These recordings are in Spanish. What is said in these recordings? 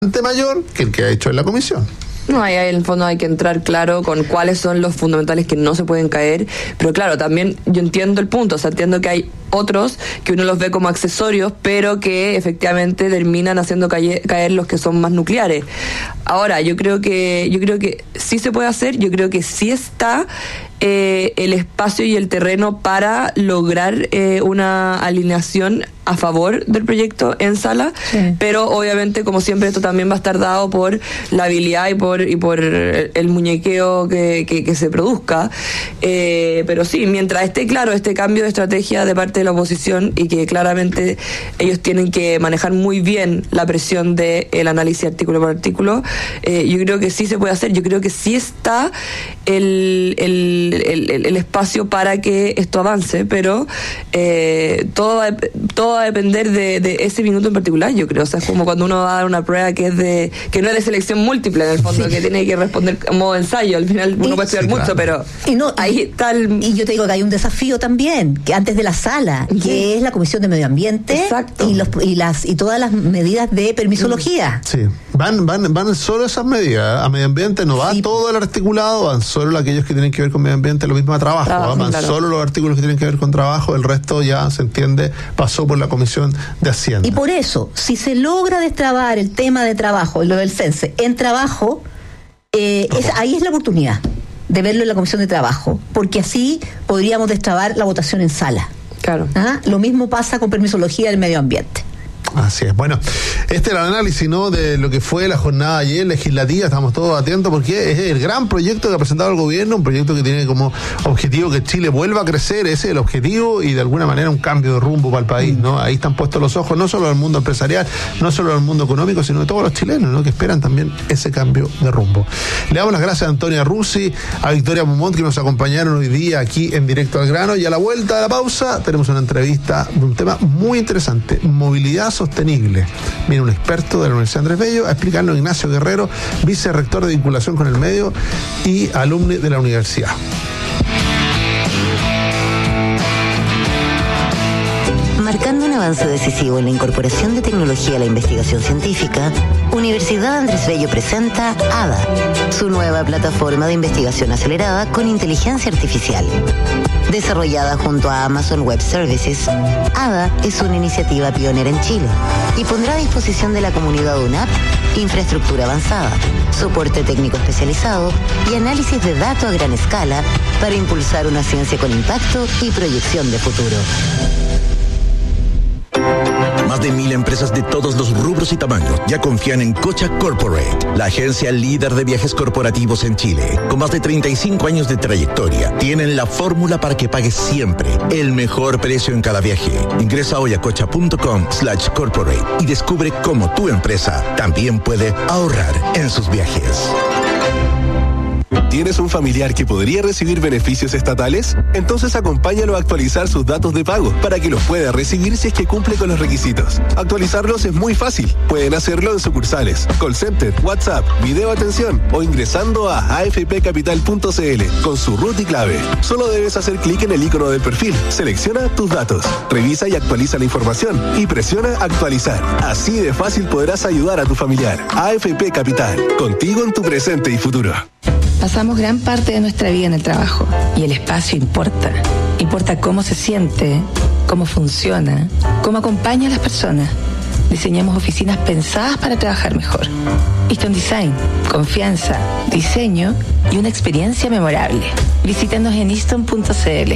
mayor que el que ha hecho en la comisión. No, ahí en el fondo hay que entrar claro con cuáles son los fundamentales que no se pueden caer, pero claro, también yo entiendo el punto, o sea, entiendo que hay otros que uno los ve como accesorios, pero que efectivamente terminan haciendo caer los que son más nucleares. Ahora, yo creo que sí se puede hacer, yo creo que sí está el espacio y el terreno para lograr una alineación a favor del proyecto en sala, sí. Pero obviamente, como siempre, esto también va a estar dado por la habilidad y por el muñequeo que se produzca, pero sí, mientras esté claro este cambio de estrategia de parte de la oposición y que claramente ellos tienen que manejar muy bien la presión del análisis artículo por artículo, yo creo que sí se puede hacer, yo creo que sí está el espacio para que esto avance, pero todo va a depender de ese minuto en particular, yo creo. O sea, es como cuando uno va a dar una prueba que no es de selección múltiple, en el fondo, sí. Que tiene que responder a modo de ensayo. Al final uno puede estudiar mucho, pero ahí está Y yo te digo que hay un desafío también, que antes de la sala, que es la Comisión de Medio Ambiente. Exacto. Y todas las medidas de permisología. Sí, van solo esas medidas. A medio ambiente no va todo el articulado, van solo aquellos que tienen que ver con medio ambiente, lo mismo a trabajo, van claro. Solo los artículos que tienen que ver con trabajo, el resto ya se entiende, pasó por la Comisión de Hacienda. Y por eso, si se logra destrabar el tema de trabajo, lo del CENSE, en trabajo, ahí es la oportunidad de verlo en la Comisión de Trabajo, porque así podríamos destrabar la votación en sala. Claro. Lo mismo pasa con permisología del medio ambiente. Así es. Bueno, este era el análisis, ¿no?, de lo que fue la jornada ayer legislativa. Estamos todos atentos porque es el gran proyecto que ha presentado el gobierno, un proyecto que tiene como objetivo que Chile vuelva a crecer, ese es el objetivo, y de alguna manera un cambio de rumbo para el país, ¿no? Ahí están puestos los ojos, no solo del mundo empresarial, no solo del mundo económico, sino de todos los chilenos, ¿no?, que esperan también ese cambio de rumbo. Le damos las gracias a Antonia Russi, a Victoria Mumont, que nos acompañaron hoy día aquí en Directo al Grano, y a la vuelta de la pausa tenemos una entrevista de un tema muy interesante: movilidad sostenible. Viene un experto de la Universidad Andrés Bello a explicarlo, Ignacio Guerrero, vicerrector de vinculación con el medio y alumno de la universidad. Marcando un avance decisivo en la incorporación de tecnología a la investigación científica, Universidad Andrés Bello presenta ADA, su nueva plataforma de investigación acelerada con inteligencia artificial. Desarrollada junto a Amazon Web Services, ADA es una iniciativa pionera en Chile y pondrá a disposición de la comunidad UNAP infraestructura avanzada, soporte técnico especializado y análisis de datos a gran escala para impulsar una ciencia con impacto y proyección de futuro. Más de 1,000 empresas de todos los rubros y tamaños ya confían en Cocha Corporate, la agencia líder de viajes corporativos en Chile. Con más de 35 años de trayectoria, tienen la fórmula para que pagues siempre el mejor precio en cada viaje. Ingresa hoy a cocha.com/corporate y descubre cómo tu empresa también puede ahorrar en sus viajes. ¿Tienes un familiar que podría recibir beneficios estatales? Entonces acompáñalo a actualizar sus datos de pago para que los pueda recibir si es que cumple con los requisitos. Actualizarlos es muy fácil. Pueden hacerlo en sucursales, call center, WhatsApp, video atención o ingresando a afpcapital.cl con su RUT y clave. Solo debes hacer clic en el icono del perfil, selecciona tus datos, revisa y actualiza la información y presiona actualizar. Así de fácil podrás ayudar a tu familiar. AFP Capital, contigo en tu presente y futuro. Pasamos gran parte de nuestra vida en el trabajo y el espacio importa. Importa cómo se siente, cómo funciona, cómo acompaña a las personas. Diseñamos oficinas pensadas para trabajar mejor. Easton Design, confianza, diseño y una experiencia memorable. Visítanos en easton.cl.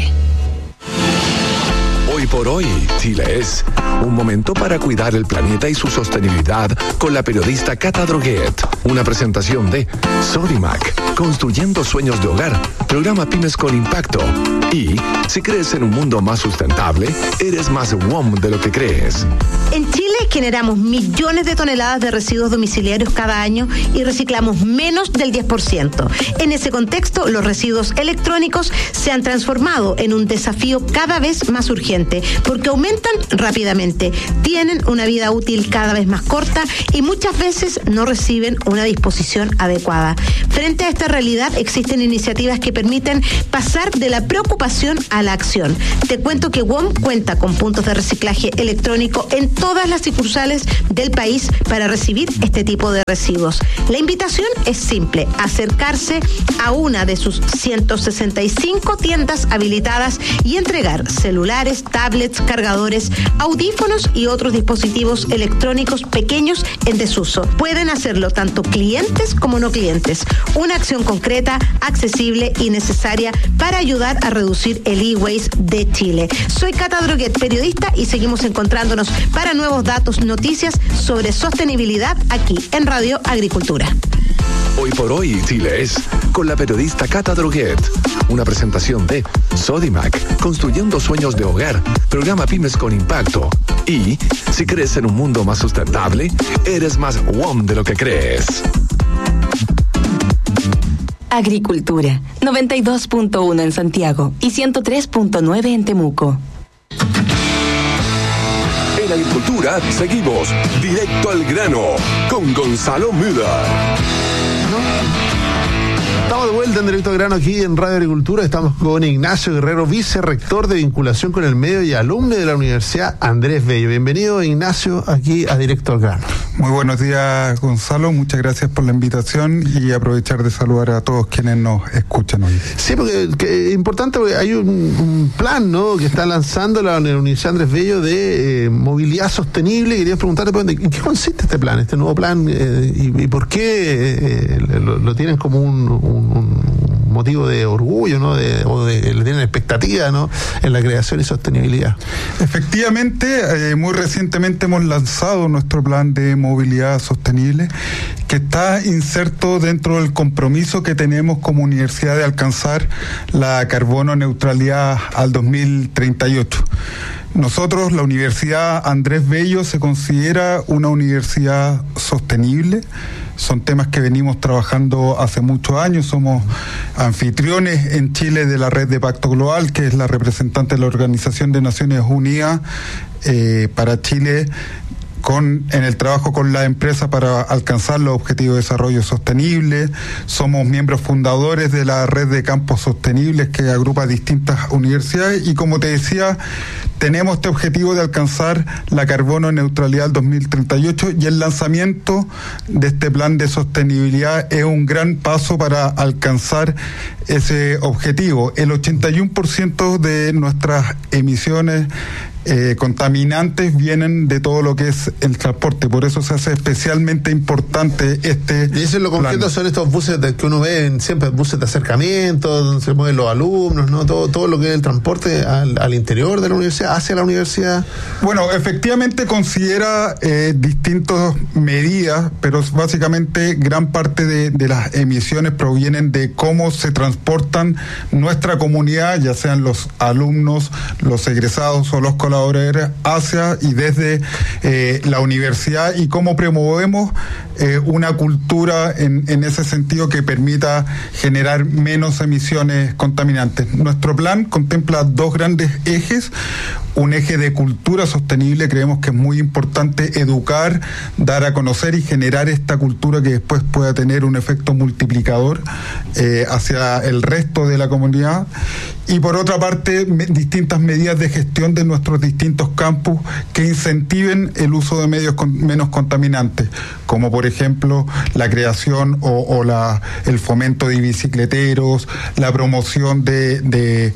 Hoy por hoy, Chile es un momento para cuidar el planeta y su sostenibilidad con la periodista Cata Droguet. Una presentación de Sodimac, construyendo sueños de hogar, programa Pymes con Impacto. Y si crees en un mundo más sustentable, eres más WOM de lo que crees. En Chile generamos millones de toneladas de residuos domiciliarios cada año y reciclamos menos del 10%. En ese contexto, los residuos electrónicos se han transformado en un desafío cada vez más urgente porque aumentan rápidamente, tienen una vida útil cada vez más corta y muchas veces no reciben una disposición adecuada. Frente a esta realidad, existen iniciativas que permiten pasar de la preocupación a la acción. Te cuento que WOM cuenta con puntos de reciclaje electrónico en todas las sucursales sucursales del país para recibir este tipo de residuos. La invitación es simple: acercarse a una de sus 165 tiendas habilitadas y entregar celulares, tablets, cargadores, audífonos y otros dispositivos electrónicos pequeños en desuso. Pueden hacerlo tanto clientes como no clientes. Una acción concreta, accesible y necesaria para ayudar a reducir el e-waste de Chile. Soy Cata Droguet, periodista, y seguimos encontrándonos para nuevos datos, noticias sobre sostenibilidad aquí en Radio Agricultura. Hoy por hoy, Chile es con la periodista Cata Droguet. Una presentación de Sodimac, construyendo sueños de hogar, programa Pymes con Impacto. Y si crees en un mundo más sustentable, eres más WOM de lo que crees. Agricultura, 92.1 en Santiago y 103.9 en Temuco. En Agricultura seguimos directo al grano con Gonzalo Müller. Estamos de vuelta en Directo al Grano aquí en Radio Agricultura. Estamos con Ignacio Guerrero, vicerrector de vinculación con el medio y alumno de la Universidad Andrés Bello. Bienvenido, Ignacio, aquí a Directo al Grano. Muy buenos días, Gonzalo. Muchas gracias por la invitación y aprovechar de saludar a todos quienes nos escuchan hoy. Sí, porque es importante, porque hay un plan, ¿no?, que está lanzando la Universidad Andrés Bello de movilidad sostenible. Quería preguntarte, ¿en qué consiste este plan, este nuevo plan, y por qué lo tienen como un motivo de orgullo, ¿no?, le tienen expectativa, ¿no?, en la creación y sostenibilidad? Efectivamente, muy recientemente hemos lanzado nuestro plan de movilidad sostenible, que está inserto dentro del compromiso que tenemos como universidad de alcanzar la carbono neutralidad al 2038. Nosotros, la Universidad Andrés Bello, se considera una universidad sostenible. Son temas que venimos trabajando hace muchos años. Somos anfitriones en Chile de la Red de Pacto Global, que es la representante de la Organización de Naciones Unidas para Chile, en el trabajo con la empresa para alcanzar los objetivos de desarrollo sostenible. Somos miembros fundadores de la red de campos sostenibles que agrupa distintas universidades, y como te decía, tenemos este objetivo de alcanzar la carbono neutralidad al 2038, y el lanzamiento de este plan de sostenibilidad es un gran paso para alcanzar ese objetivo. El 81% de nuestras emisiones contaminantes vienen de todo lo que es el transporte, por eso se hace especialmente importante este plan. Y eso lo concreto son estos buses que uno ve siempre, buses de acercamiento, donde se mueven los alumnos, ¿no? Todo lo que es el transporte al interior de la universidad, hacia la universidad. Bueno, efectivamente considera distintas medidas, pero básicamente gran parte de las emisiones provienen de cómo se transportan nuestra comunidad, ya sean los alumnos, los egresados o los colaboradores, hacia y desde la universidad, y cómo promovemos una cultura en ese sentido que permita generar menos emisiones contaminantes. Nuestro plan contempla dos grandes ejes. Un eje de cultura sostenible. Creemos que es muy importante educar, dar a conocer y generar esta cultura que después pueda tener un efecto multiplicador hacia el resto de la comunidad. Y por otra parte, distintas medidas de gestión de nuestros distintos campus que incentiven el uso de medios menos contaminantes, como por ejemplo la creación o el fomento de bicicleteros, la promoción de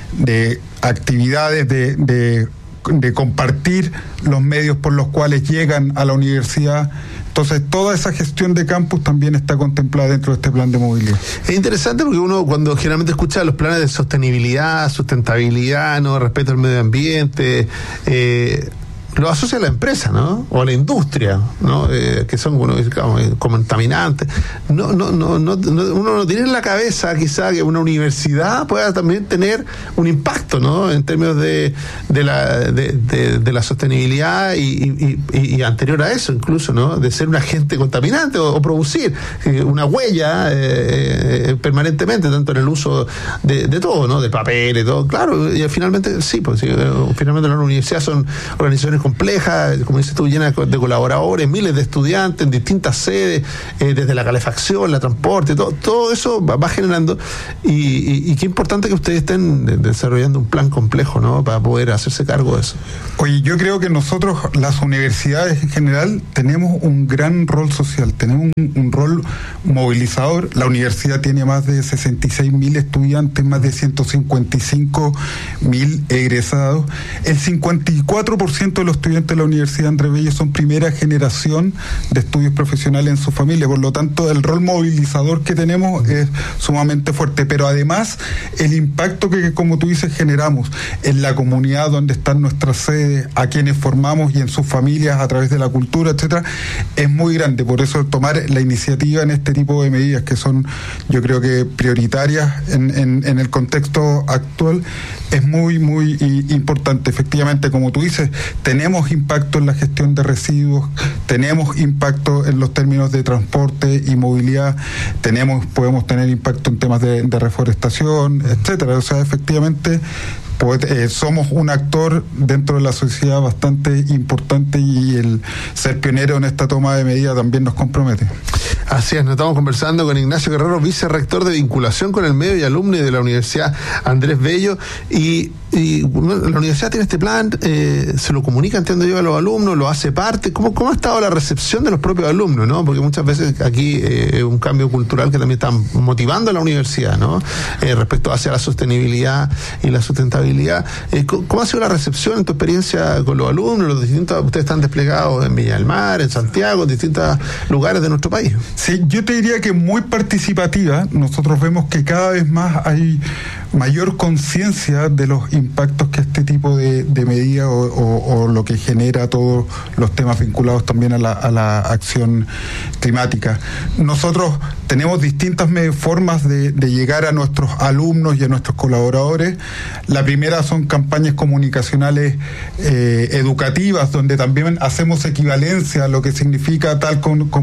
actividades de compartir los medios por los cuales llegan a la universidad. Entonces, toda esa gestión de campus también está contemplada dentro de este plan de movilidad. Es interesante porque uno, cuando generalmente escucha los planes de sostenibilidad, sustentabilidad, ¿no?, respeto al medio ambiente, lo asocia a la empresa, ¿no?, o a la industria, ¿no?, que son, bueno, contaminantes. Uno no tiene en la cabeza quizá que una universidad pueda también tener un impacto, ¿no?, en términos de la sostenibilidad y anterior a eso incluso, ¿no?, de ser un agente contaminante o producir una huella permanentemente, tanto en el uso de todo, ¿no?, del papel y todo. Claro, y finalmente sí, pues sí, finalmente las universidades son organizaciones compleja, como dices tú, llena de colaboradores, miles de estudiantes en distintas sedes, desde la calefacción, la transporte, todo eso va generando, y qué importante que ustedes estén desarrollando un plan complejo, ¿no?, para poder hacerse cargo de eso. Oye, yo creo que nosotros, las universidades en general, tenemos un gran rol social, tenemos un rol movilizador. La universidad tiene más de 66.000 estudiantes, más de 155.000 egresados. El 54% de los estudiantes de la Universidad Andrés Bello son primera generación de estudios profesionales en su familia, por lo tanto el rol movilizador que tenemos es sumamente fuerte, pero además el impacto que, como tú dices, generamos en la comunidad donde están nuestras sedes, a quienes formamos y en sus familias a través de la cultura, etcétera, es muy grande. Por eso tomar la iniciativa en este tipo de medidas, que son, yo creo que prioritarias en el contexto actual, es muy, muy importante. Efectivamente, como tú dices, tenemos impacto en la gestión de residuos, tenemos impacto en los términos de transporte y movilidad, podemos tener impacto en temas de reforestación, etcétera. O sea, efectivamente, somos un actor dentro de la sociedad bastante importante, y el ser pionero en esta toma de medidas también nos compromete. Así es, nos estamos conversando con Ignacio Guerrero, vicerrector de vinculación con el medio y alumno de la Universidad Andrés Bello, y la universidad tiene este plan, se lo comunica, entiendo yo, a los alumnos, lo hace parte. ¿Cómo ha estado la recepción de los propios alumnos, no? Porque muchas veces aquí es un cambio cultural que también está motivando a la universidad, ¿no? Respecto hacia la sostenibilidad y la sustentabilidad. ¿Cómo ha sido la recepción en tu experiencia con los alumnos? Ustedes están desplegados en Viña del Mar, en Santiago, en distintos lugares de nuestro país. Sí, yo te diría que muy participativa. Nosotros vemos que cada vez más hay mayor conciencia de los impactos que este tipo de medida o lo que genera todos los temas vinculados también a la acción climática. Nosotros tenemos distintas formas de llegar a nuestros alumnos y a nuestros colaboradores. La primera son campañas comunicacionales educativas, donde también hacemos equivalencia a lo que significa tal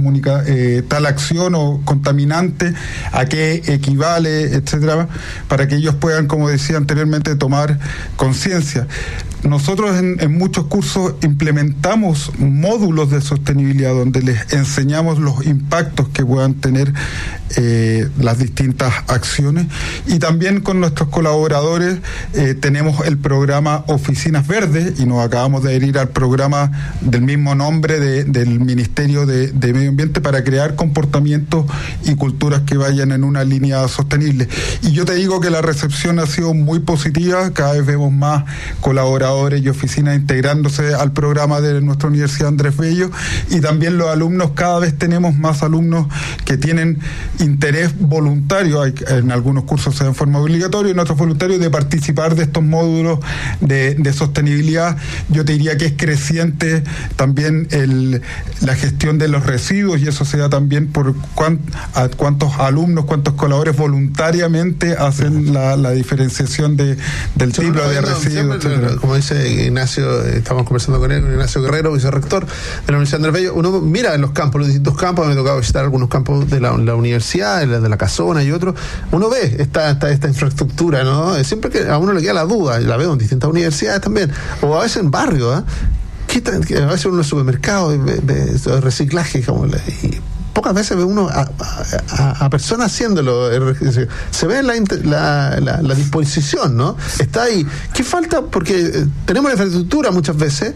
acción o contaminante, a qué equivale, etcétera, para que ellos puedan, como decía anteriormente, tomar conciencia. Nosotros en muchos cursos implementamos módulos de sostenibilidad donde les enseñamos los impactos que puedan tener las distintas acciones, y también con nuestros colaboradores tenemos el programa Oficinas Verdes, y nos acabamos de adherir al programa del mismo nombre del Ministerio de Medio Ambiente, para crear comportamientos y culturas que vayan en una línea sostenible. Y yo te digo que la recepción ha sido muy positiva, cada vez vemos más colaboradores y oficinas integrándose al programa de nuestra Universidad Andrés Bello, y también los alumnos, cada vez tenemos más alumnos que tienen interés voluntario, en algunos cursos se da en forma obligatoria, en otros voluntarios, de participar de estos módulos de sostenibilidad. Yo te diría que es creciente también la gestión de los residuos, y eso se da también por cuántos alumnos, cuántos colaboradores voluntariamente hacen la diferenciación del tipo de residuos, etcétera. Como dice Ignacio, estamos conversando con él, Ignacio Guerrero, vicerrector de la Universidad Andrés Bello. Uno mira en los campos, los distintos campos, me ha tocado visitar algunos campos de la universidad, de la Casona y otros. Uno ve esta infraestructura, ¿no? Siempre que a uno le queda la duda, la veo en distintas universidades también, o a veces en barrios, ¿eh? A veces uno en el supermercado de reciclaje, y pocas veces ve uno a personas haciéndolo. Se ve la disposición, ¿no? Está ahí. ¿Qué falta? Porque tenemos la infraestructura muchas veces,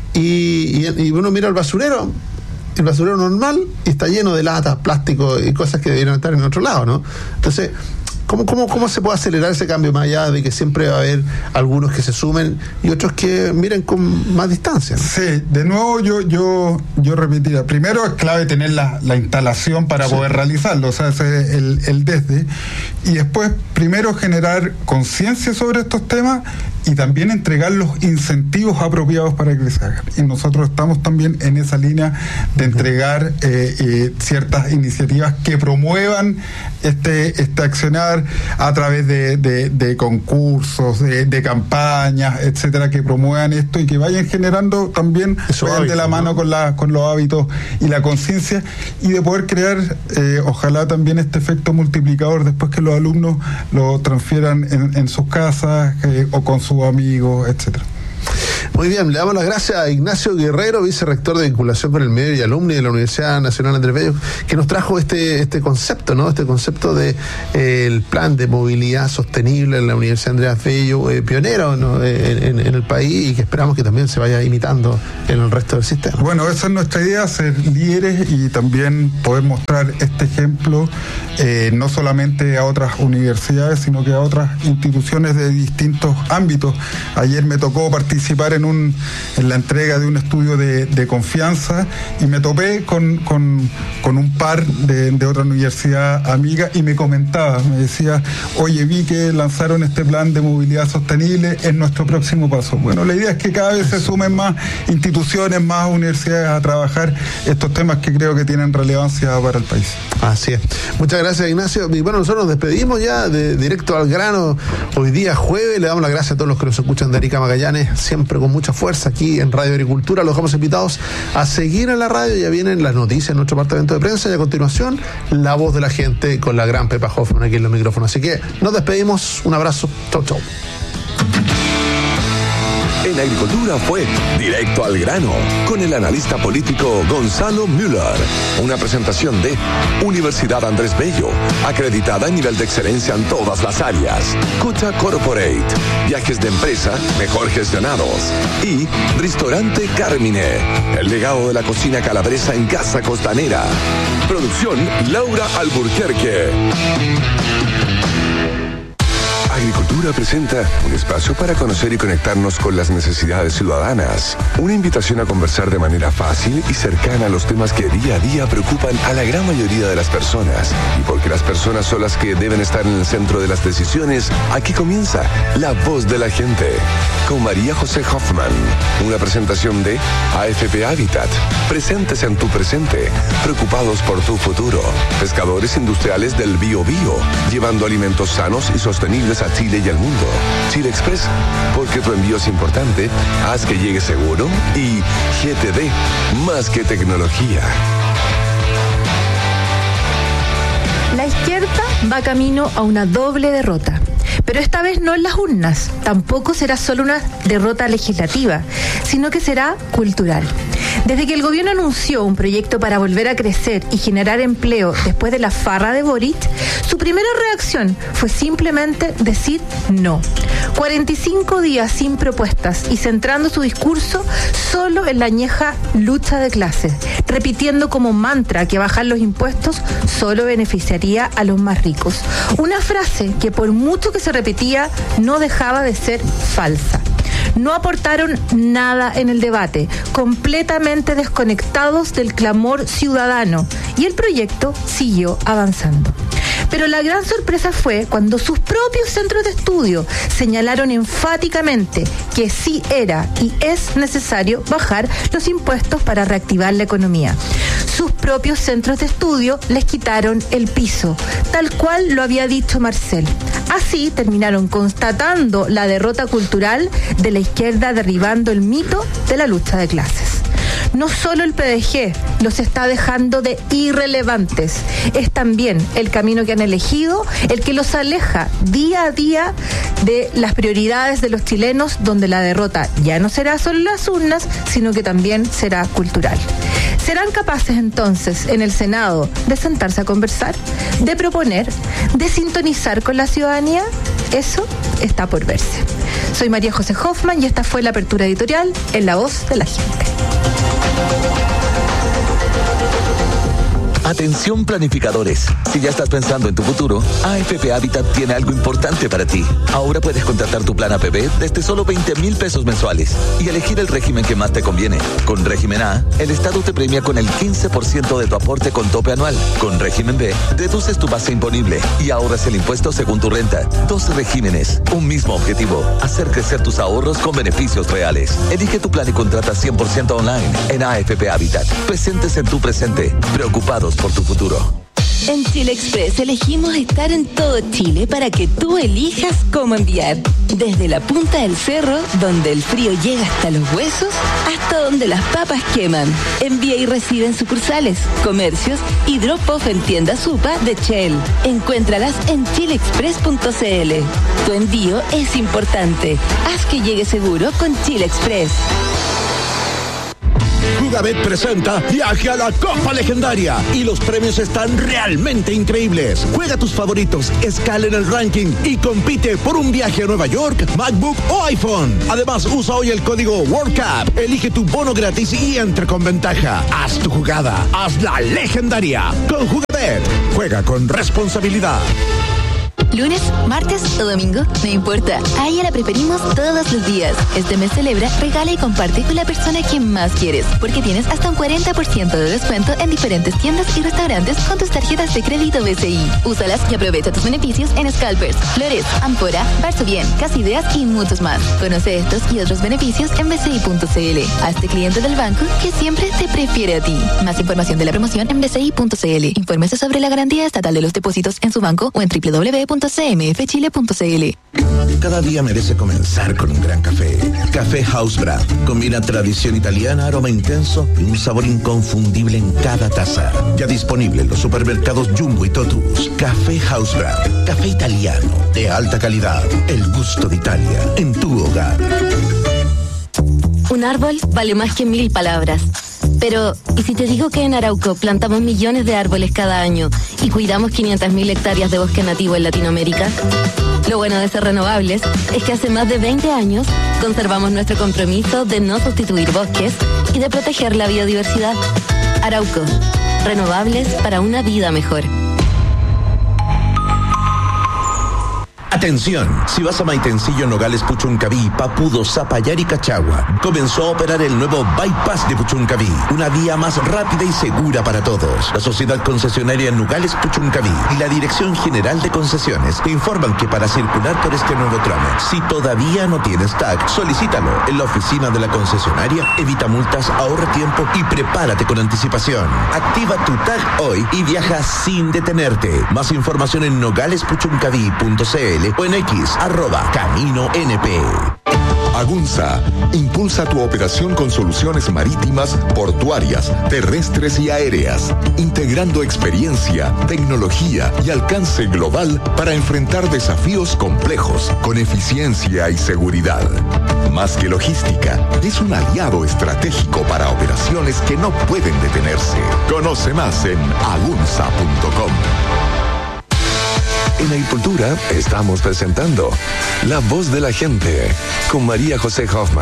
y uno mira el basurero normal, y está lleno de latas, plástico y cosas que deberían estar en otro lado, ¿no? Entonces, ¿Cómo se puede acelerar ese cambio, más allá de que siempre va a haber algunos que se sumen y otros que miren con más distancia, ¿no? Sí, de nuevo yo repetiría, primero es clave tener la instalación para poder realizarlo, o sea, ese es el desde, y después primero generar conciencia sobre estos temas y también entregar los incentivos apropiados para que se hagan. Y nosotros estamos también en esa línea de entregar ciertas iniciativas que promuevan este accionar a través de concursos, de campañas, etcétera, que promuevan esto y que vayan generando también, vayan de la mano, ¿no?, con los hábitos y la conciencia, y de poder crear ojalá también este efecto multiplicador después que los alumnos lo transfieran en sus casas o con sus amigos, etcétera. Muy bien, le damos las gracias a Ignacio Guerrero, vicerrector de vinculación con el medio y alumni de la Universidad Nacional Andrés Bello, que nos trajo este concepto, ¿no? Este concepto de el plan de movilidad sostenible en la Universidad Andrés Bello, pionero, ¿no? en el país, y que esperamos que también se vaya imitando en el resto del sistema. Bueno, esa es nuestra idea, ser líderes y también poder mostrar este ejemplo no solamente a otras universidades, sino que a otras instituciones de distintos ámbitos. Ayer me tocó participar en la entrega de un estudio de confianza y me topé con un par de otra universidad amiga y me comentaba, me decía, oye, vi que lanzaron este plan de movilidad sostenible, es nuestro próximo paso. Bueno, la idea es que cada vez se sumen más instituciones, más universidades a trabajar estos temas que creo que tienen relevancia para el país. Así es. Muchas gracias, Ignacio. Y bueno, nosotros nos despedimos ya de directo al grano. Hoy día jueves, le damos las gracias a todos los que nos escuchan de Arica Magallanes, siempre con mucha fuerza aquí en Radio Agricultura. Los dejamos invitados a seguir en la radio. Ya vienen las noticias en nuestro departamento de prensa y a continuación La Voz de la Gente con la gran Pepa Hoffman aquí en los micrófonos. Así que nos despedimos. Un abrazo. Chau, chau. En Agricultura fue Directo al Grano, con el analista político Gonzalo Müller. Una presentación de Universidad Andrés Bello, acreditada en nivel de excelencia en todas las áreas. Cocha Corporate, viajes de empresa mejor gestionados. Y Restaurante Carmine, el legado de la cocina calabresa en Casa Costanera. Producción Laura Alburquerque. Agricultura presenta un espacio para conocer y conectarnos con las necesidades ciudadanas. Una invitación a conversar de manera fácil y cercana a los temas que día a día preocupan a la gran mayoría de las personas. Y porque las personas son las que deben estar en el centro de las decisiones, aquí comienza La Voz de la Gente, con María José Hoffman. Una presentación de AFP Habitat. Presentes en tu presente, preocupados por tu futuro. Pescadores industriales del Bio Bio, llevando alimentos sanos y sostenibles a Chile y al mundo. Chile Express, porque tu envío es importante, haz que llegue seguro. Y GTD, más que tecnología. La izquierda va camino a una doble derrota. Pero esta vez no en las urnas, tampoco será solo una derrota legislativa, sino que será cultural. Desde que el gobierno anunció un proyecto para volver a crecer y generar empleo después de la farra de Boric, su primera reacción fue simplemente decir no. 45 días sin propuestas y centrando su discurso solo en la añeja lucha de clases, repitiendo como mantra que bajar los impuestos solo beneficiaría a los más ricos. Una frase que por mucho que se repetía no dejaba de ser falsa. No aportaron nada en el debate, completamente desconectados del clamor ciudadano, y el proyecto siguió avanzando. Pero la gran sorpresa fue cuando sus propios centros de estudio señalaron enfáticamente que sí era y es necesario bajar los impuestos para reactivar la economía. Sus propios centros de estudio les quitaron el piso, tal cual lo había dicho Marcel. Así terminaron constatando la derrota cultural de la izquierda, derribando el mito de la lucha de clases. No solo el PDG los está dejando de irrelevantes, es también el camino que han elegido el que los aleja día a día de las prioridades de los chilenos, donde la derrota ya no será solo en las urnas, sino que también será cultural. ¿Serán capaces entonces en el Senado de sentarse a conversar, de proponer, de sintonizar con la ciudadanía? Eso está por verse. Soy María José Hoffman y esta fue la apertura editorial en La Voz de la Gente. Atención planificadores, si ya estás pensando en tu futuro, AFP Habitat tiene algo importante para ti. Ahora puedes contratar tu plan APB desde solo 20,000 pesos mensuales y elegir el régimen que más te conviene. Con régimen A, el Estado te premia con el 15% de tu aporte con tope anual. Con régimen B, deduces tu base imponible y ahorras el impuesto según tu renta. 2 regímenes, un mismo objetivo, hacer crecer tus ahorros con beneficios reales. Elige tu plan y contrata 100% online en AFP Habitat. Presentes en tu presente, preocupados por tu futuro. En Chile Express elegimos estar en todo Chile para que tú elijas cómo enviar. Desde la punta del cerro, donde el frío llega hasta los huesos, hasta donde las papas queman. Envía y recibe en sucursales, comercios y drop-off en tiendas UPA de Shell. Encuéntralas en chileexpress.cl. Tu envío es importante. Haz que llegue seguro con Chile Express. Jugabet presenta Viaje a la Copa Legendaria y los premios están realmente increíbles. Juega tus favoritos, escala en el ranking y compite por un viaje a Nueva York, MacBook o iPhone. Además, usa hoy el código WorldCup, elige tu bono gratis y entra con ventaja. Haz tu jugada, hazla legendaria. Con Jugabet, juega con responsabilidad. Lunes, martes o domingo, no importa, a ella la preferimos todos los días. Este mes celebra, regala y comparte con la persona que más quieres, porque tienes hasta un 40% de descuento en diferentes tiendas y restaurantes con tus tarjetas de crédito BCI. Úsalas y aprovecha tus beneficios en Scalpers, Flores, Ampora, Barso Bien, Casa Ideas y muchos más. Conoce estos y otros beneficios en bci.cl. Hazte cliente del banco que siempre te prefiere a ti. Más información de la promoción en bci.cl. Infórmese sobre la garantía estatal de los depósitos en su banco o en www.cmfchile.cl. Cada día merece comenzar con un gran café. Café House Brand. Combina tradición italiana, aroma intenso y un sabor inconfundible en cada taza. Ya disponible en los supermercados Jumbo y Totus. Café House Brand. Café italiano de alta calidad. El gusto de Italia en tu hogar. Un árbol vale más que 1000 palabras. Pero, ¿y si te digo que en Arauco plantamos millones de árboles cada año y cuidamos 500.000 hectáreas de bosque nativo en Latinoamérica? Lo bueno de ser renovables es que hace más de 20 años conservamos nuestro compromiso de no sustituir bosques y de proteger la biodiversidad. Arauco, renovables para una vida mejor. Atención, si vas a Maitencillo, Nogales, Puchuncaví, Papudo, Zapallar y Cachagua, comenzó a operar el nuevo Bypass de Puchuncaví, una vía más rápida y segura para todos. La sociedad concesionaria Nogales Puchuncaví y la Dirección General de Concesiones te informan que para circular por este nuevo tramo, si todavía no tienes TAG, solicítalo en la oficina de la concesionaria, evita multas, ahorra tiempo y prepárate con anticipación. Activa tu TAG hoy y viaja sin detenerte. Más información en nogalespuchuncaví.cl o en X, @CaminoNP. Agunza impulsa tu operación con soluciones marítimas, portuarias, terrestres y aéreas, integrando experiencia, tecnología y alcance global para enfrentar desafíos complejos con eficiencia y seguridad. Más que logística, es un aliado estratégico para operaciones que no pueden detenerse. Conoce más en agunza.com. En Agricultura estamos presentando La Voz de la Gente con María José Hoffman.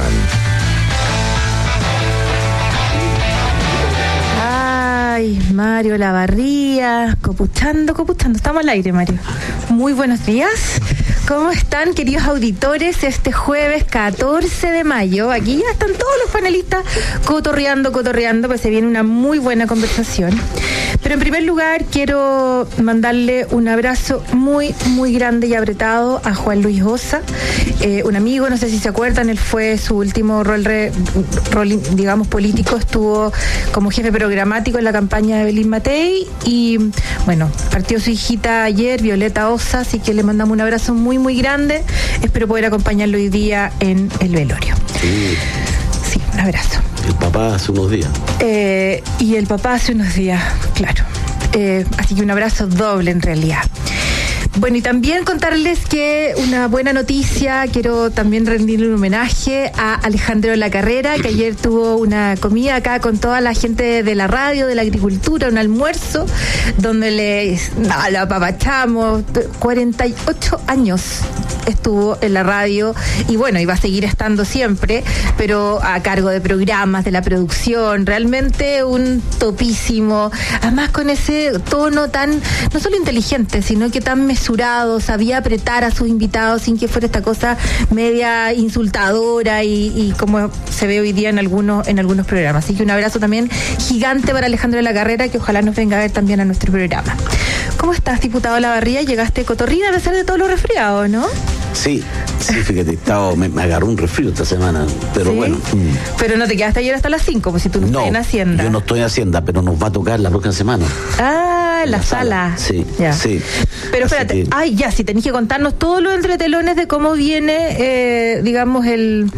Ay, Mario Lavarría, copuchando. Estamos al aire, Mario. Muy buenos días. ¿Cómo están, queridos auditores? Este jueves 14 de mayo, aquí ya están todos los panelistas cotorreando, pues se viene una muy buena conversación. Pero en primer lugar, quiero mandarle un abrazo muy, muy grande y apretado a Juan Luis Osa, un amigo, no sé si se acuerdan, él fue su último rol, digamos, político, estuvo como jefe programático en la campaña de Belín Matei y, bueno, partió su hijita ayer, Violeta Osa, así que le mandamos un abrazo muy, muy grande. Espero poder acompañarlo hoy día en el velorio. Sí, un abrazo. El papá hace unos días. Y el papá hace unos días, claro. Así que un abrazo doble en realidad. Bueno, y también contarles que una buena noticia, quiero también rendirle un homenaje a Alejandro de la Carrera, que ayer tuvo una comida acá con toda la gente de la radio, de la agricultura, un almuerzo, donde lo apapachamos. 48 años estuvo en la radio y bueno, iba a seguir estando siempre, pero a cargo de programas, de la producción, realmente un topísimo, además con ese tono tan, no solo inteligente, sino que tan mesurado, sabía apretar a sus invitados sin que fuera esta cosa media insultadora y como se ve hoy día en algunos programas. Así que un abrazo también gigante para Alejandro de la Carrera, que ojalá nos venga a ver también a nuestro programa. ¿Cómo estás, diputado Lavarría? Llegaste cotorrida a pesar de todos los resfriados, ¿no? Sí, fíjate, me agarró un resfrío esta semana, pero ¿sí? bueno. Pero no te quedaste ayer hasta las 5, pues si tú no estás en Hacienda. Yo no estoy en Hacienda, pero nos va a tocar la próxima semana. En la sala. Sí, ya. Sí. Pero espérate, si tenés que contarnos todos los entretelones de cómo viene, digamos,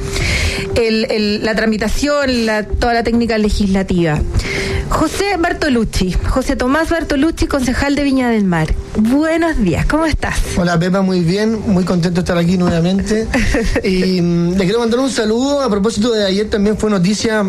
la tramitación, toda la técnica legislativa. José Tomás Bartolucci, concejal de Viña del Mar. Buenos días, ¿cómo estás? Hola Pepa, muy bien, muy contento de estar aquí nuevamente. Y le quiero mandar un saludo a propósito de ayer, también fue noticia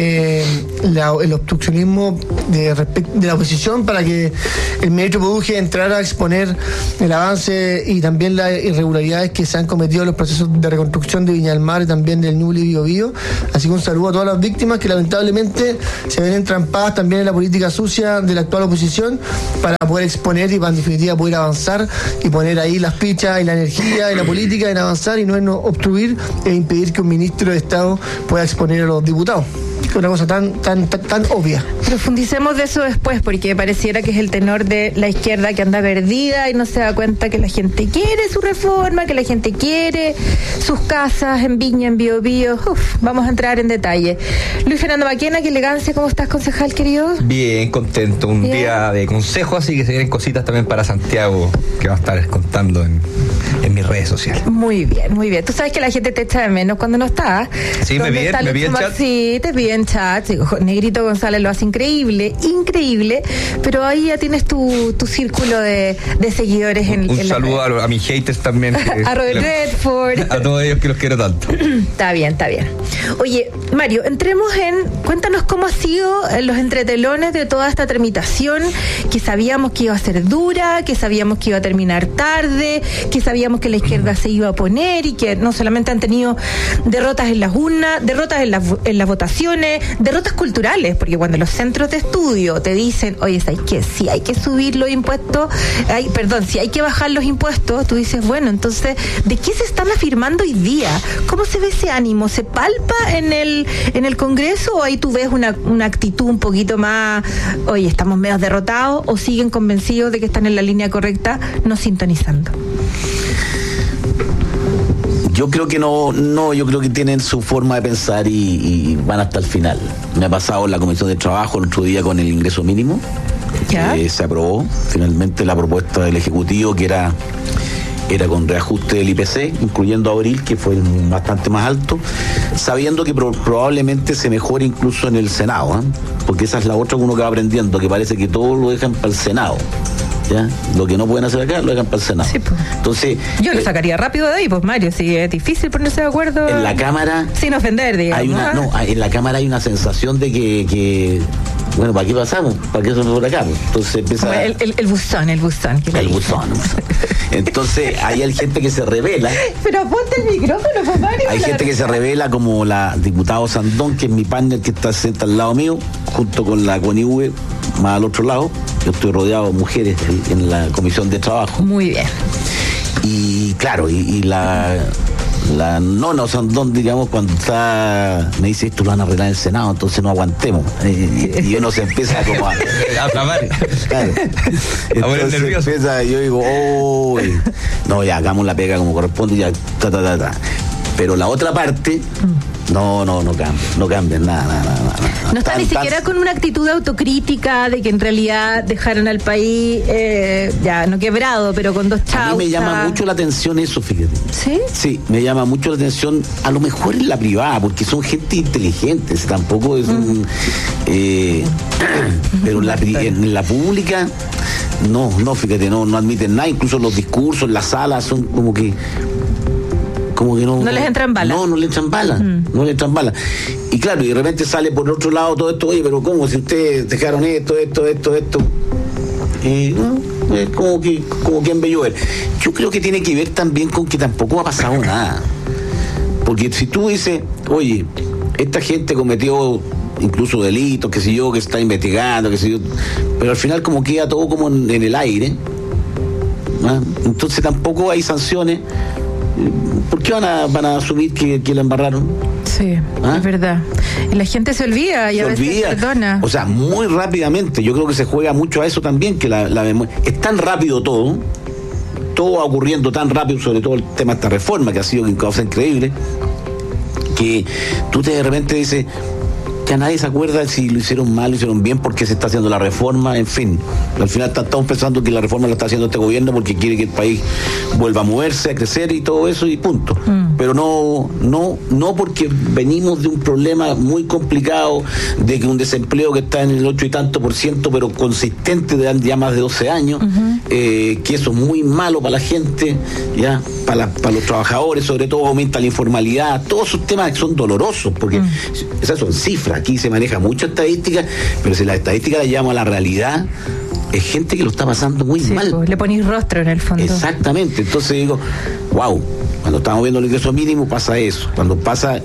el obstruccionismo de la oposición para que el ministro Produje entrara a exponer el avance y también las irregularidades que se han cometido en los procesos de reconstrucción de Viña del Mar y también del Ñuble y Biobío. Así que un saludo a todas las víctimas que lamentablemente se ven entrampadas también en la política sucia de la actual oposición para poder exponer y para en definitiva poder avanzar y poner ahí las fichas y la energía y la política en avanzar y no en obstruir e impedir que un ministro de Estado pueda exponer a los diputados. Una cosa tan obvia. Profundicemos de eso después, porque pareciera que es el tenor de la izquierda que anda perdida y no se da cuenta que la gente quiere su reforma, que la gente quiere sus casas en Viña, en Biobío. Vamos a entrar en detalle. Luis Fernando Maquena, qué elegancia, ¿cómo estás, concejal querido? Bien, contento, un día de consejo, así que se vienen cositas también para Santiago que va a estar contando en mis redes sociales. Muy bien, muy bien. Tú sabes que la gente te echa de menos cuando no estás. Sí, me vi en chat. Sí, te vi en chat. Negrito González lo hace increíble, pero ahí ya tienes tu círculo de seguidores. Un saludo a mis haters también. A Robert Redford. A todos ellos que los quiero tanto. Está bien. Oye, Mario, cuéntanos cómo ha sido los entretelones de toda esta tramitación, que sabíamos que iba a ser dura, que sabíamos que iba a terminar tarde, que sabíamos que la izquierda se iba a oponer y que no solamente han tenido derrotas en las urnas, derrotas en las votaciones, derrotas culturales, porque cuando los centros de estudio te dicen, oye, ¿sabes qué? Si hay que subir los impuestos, si hay que bajar los impuestos, tú dices, bueno, entonces, ¿de qué se están afirmando hoy día? ¿Cómo se ve ese ánimo? ¿Se palpa en el Congreso o ahí tú ves una actitud un poquito más, oye, estamos medio derrotados, o siguen convencidos de que están en la línea correcta, no sintonizando? Yo creo que no, yo creo que tienen su forma de pensar y van hasta el final. Me ha pasado en la Comisión de Trabajo el otro día con el ingreso mínimo. Se aprobó finalmente la propuesta del Ejecutivo, que era con reajuste del IPC, incluyendo abril, que fue bastante más alto, sabiendo que probablemente se mejore incluso en el Senado, porque esa es la otra que uno que va aprendiendo, que parece que todo lo dejan para el Senado. ¿Ya? Lo que no pueden hacer acá lo dejan para el Senado. Sí, pues. Entonces, yo lo sacaría rápido de ahí, pues Mario, si es difícil ponerse de acuerdo. En la Cámara, sin ofender, digamos. En la Cámara hay una sensación de que bueno, ¿para qué pasamos? ¿Para qué somos por acá? Entonces empieza el buzón. El buzón. Entonces ahí hay gente que se revela. Pero ponte el micrófono, pues Mario. Hay gente que se revela, como la diputada Sandón, que es mi partner, que está sentada al lado mío, junto con la CONIV, más al otro lado. Yo estoy rodeado de mujeres en la Comisión de Trabajo. Muy bien. Y claro, y la nona Sandón, digamos, cuando me dice, esto lo van a arreglar en el Senado, entonces no aguantemos. Y uno se empieza como a flamar. Claro. Entonces empieza, yo digo, no, ya hagamos la pega como corresponde, ya, Pero la otra parte, no cambian nada. No está ni siquiera con una actitud de autocrítica de que en realidad dejaron al país ya no quebrado, pero con dos chavos. A mí me llama mucho la atención eso, fíjate. ¿Sí? Sí, me llama mucho la atención, a lo mejor en la privada, porque son gente inteligente, tampoco es pero en la pública, no, fíjate, no admiten nada, incluso los discursos, las salas son como que no les entran balas. No le entran balas. No le entran balas. Y claro, y de repente sale por otro lado todo esto, oye, pero ¿cómo? Si ustedes dejaron esto. Y es como que en Bellover. Yo creo que tiene que ver también con que tampoco ha pasado nada. Porque si tú dices, oye, esta gente cometió incluso delitos, qué sé yo, que se está investigando, qué sé yo, pero al final como queda todo como en el aire, ¿no? Entonces tampoco hay sanciones. ¿Por qué van a asumir que la embarraron? Sí, es verdad. Y la gente se olvida y a veces perdona. O sea, muy rápidamente. Yo creo que se juega mucho a eso también, que la memoria. Es tan rápido todo todo va ocurriendo tan rápido, sobre todo el tema de esta reforma, que ha sido una cosa increíble, que tú de repente dices, ya nadie se acuerda si lo hicieron mal, lo hicieron bien, porque se está haciendo la reforma, en fin. Al final estamos pensando que la reforma la está haciendo este gobierno porque quiere que el país vuelva a moverse, a crecer y todo eso, y punto. Pero no porque venimos de un problema muy complicado, de que un desempleo que está en el 8 y tanto %, pero consistente de ya más de 12 años, que eso es muy malo para la gente, ya para los trabajadores, sobre todo aumenta la informalidad, todos esos temas que son dolorosos, porque esas son cifras. Aquí se maneja mucha estadística, pero si la estadística la llevamos a la realidad, es gente que lo está pasando muy mal. Pues, le ponís rostro en el fondo. Exactamente. Entonces digo, wow, cuando estamos viendo el ingreso mínimo pasa eso. Cuando pasa,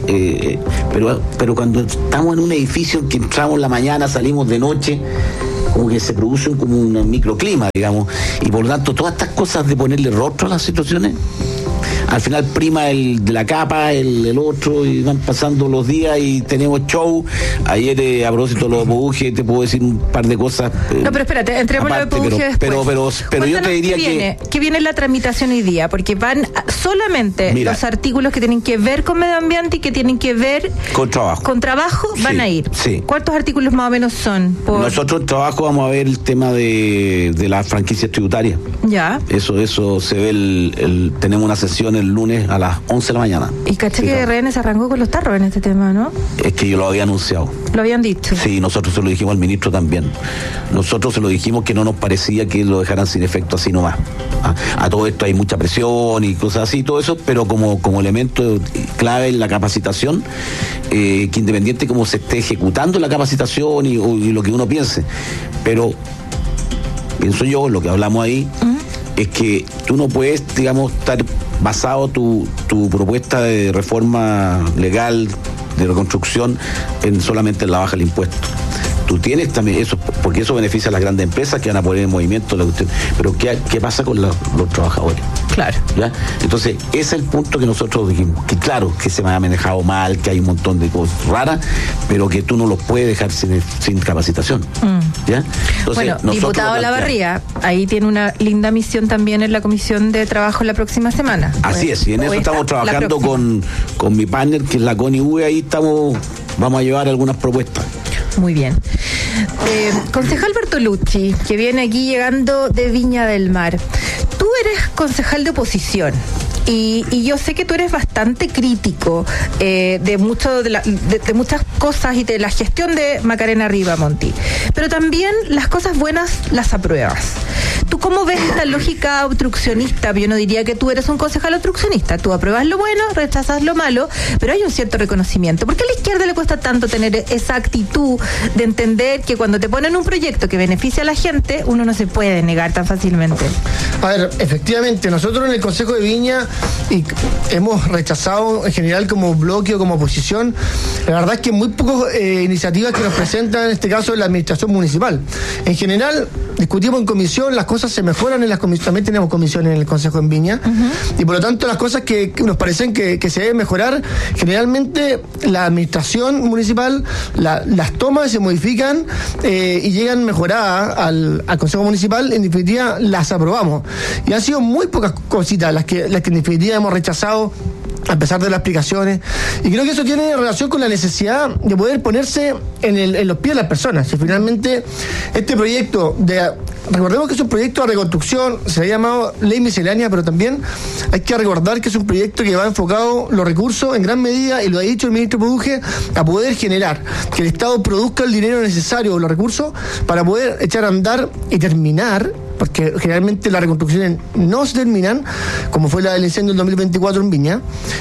pero cuando estamos en un edificio en que entramos en la mañana, salimos de noche, como que se produce como un microclima, digamos, y por lo tanto todas estas cosas de ponerle rostro a las situaciones, al final prima el de la capa, el otro, y van pasando los días y tenemos show. Ayer, a propósito de los Bobuge, te puedo decir un par de cosas. No, pero espérate, entremos en los Bobuge después. Pero yo te diría ¿qué viene en la tramitación hoy día? Porque van solamente los artículos que tienen que ver con medio ambiente y que tienen que ver con trabajo. Van a ir. Sí. ¿Cuántos artículos más o menos son? Nosotros en trabajo vamos a ver el tema de las franquicias tributarias. Ya. Eso se ve, tenemos una sesión el lunes a las 11 de la mañana. Y caché que RN se arrancó con los tarros en este tema, ¿no? Es que yo lo había anunciado. Lo habían dicho. Sí, nosotros se lo dijimos al ministro también. Nosotros se lo dijimos que no nos parecía que lo dejaran sin efecto así nomás. A todo esto hay mucha presión y cosas así, todo eso, pero como elemento clave en la capacitación, que independiente cómo se esté ejecutando la capacitación y lo que uno piense, pero pienso yo, lo que hablamos ahí, es que tú no puedes, digamos, estar basado tu propuesta de reforma legal, de reconstrucción, solamente en la baja del impuesto. Tú tienes también eso, porque eso beneficia a las grandes empresas que van a poner en movimiento la cuestión. Pero ¿qué pasa con los trabajadores? Claro. ¿Ya? Entonces, ese es el punto que nosotros dijimos, que claro, que se me ha manejado mal, que hay un montón de cosas raras, pero que tú no los puedes dejar sin capacitación. ¿Ya? Entonces, bueno, diputado Olavarría, ahí tiene una linda misión también en la Comisión de Trabajo la próxima semana. Así es, y en eso estamos trabajando con mi partner, que es la CONIV, ahí vamos a llevar algunas propuestas. Muy bien. Concejal Bertolucci, que viene aquí llegando de Viña del Mar. Tú eres concejal de oposición. Y yo sé que tú eres bastante crítico de muchas cosas y de la gestión de Macarena Rivamonti, pero también las cosas buenas las apruebas. ¿Tú cómo ves esta lógica obstruccionista? Yo no diría que tú eres un concejal obstruccionista. Tú apruebas lo bueno, rechazas lo malo, pero hay un cierto reconocimiento. ¿Por qué a la izquierda le cuesta tanto tener esa actitud de entender que cuando te ponen un proyecto que beneficia a la gente, uno no se puede negar tan fácilmente? A ver, efectivamente, nosotros en el Consejo de Viña hemos rechazado en general como bloque o como oposición, la verdad es que muy pocas iniciativas que nos presentan, en este caso la administración municipal. En general, discutimos en comisión, las cosas se mejoran en las comisiones, también tenemos comisiones en el Consejo en Viña, y por lo tanto las cosas que nos parecen que se deben mejorar, generalmente la administración municipal las toma y se modifican y llegan mejoradas al Consejo Municipal, en definitiva las aprobamos. Y han sido muy pocas cositas las que en definitiva hemos rechazado, a pesar de las explicaciones, y creo que eso tiene relación con la necesidad de poder ponerse en los pies de las personas. Y finalmente este proyecto recordemos que es un proyecto de reconstrucción, se ha llamado ley miscelánea, pero también hay que recordar que es un proyecto que va enfocado los recursos en gran medida, y lo ha dicho el ministro Produje, a poder generar que el Estado produzca el dinero necesario o los recursos para poder echar a andar y terminar, porque generalmente las reconstrucciones no se terminan, como fue la del incendio del 2024 en Viña,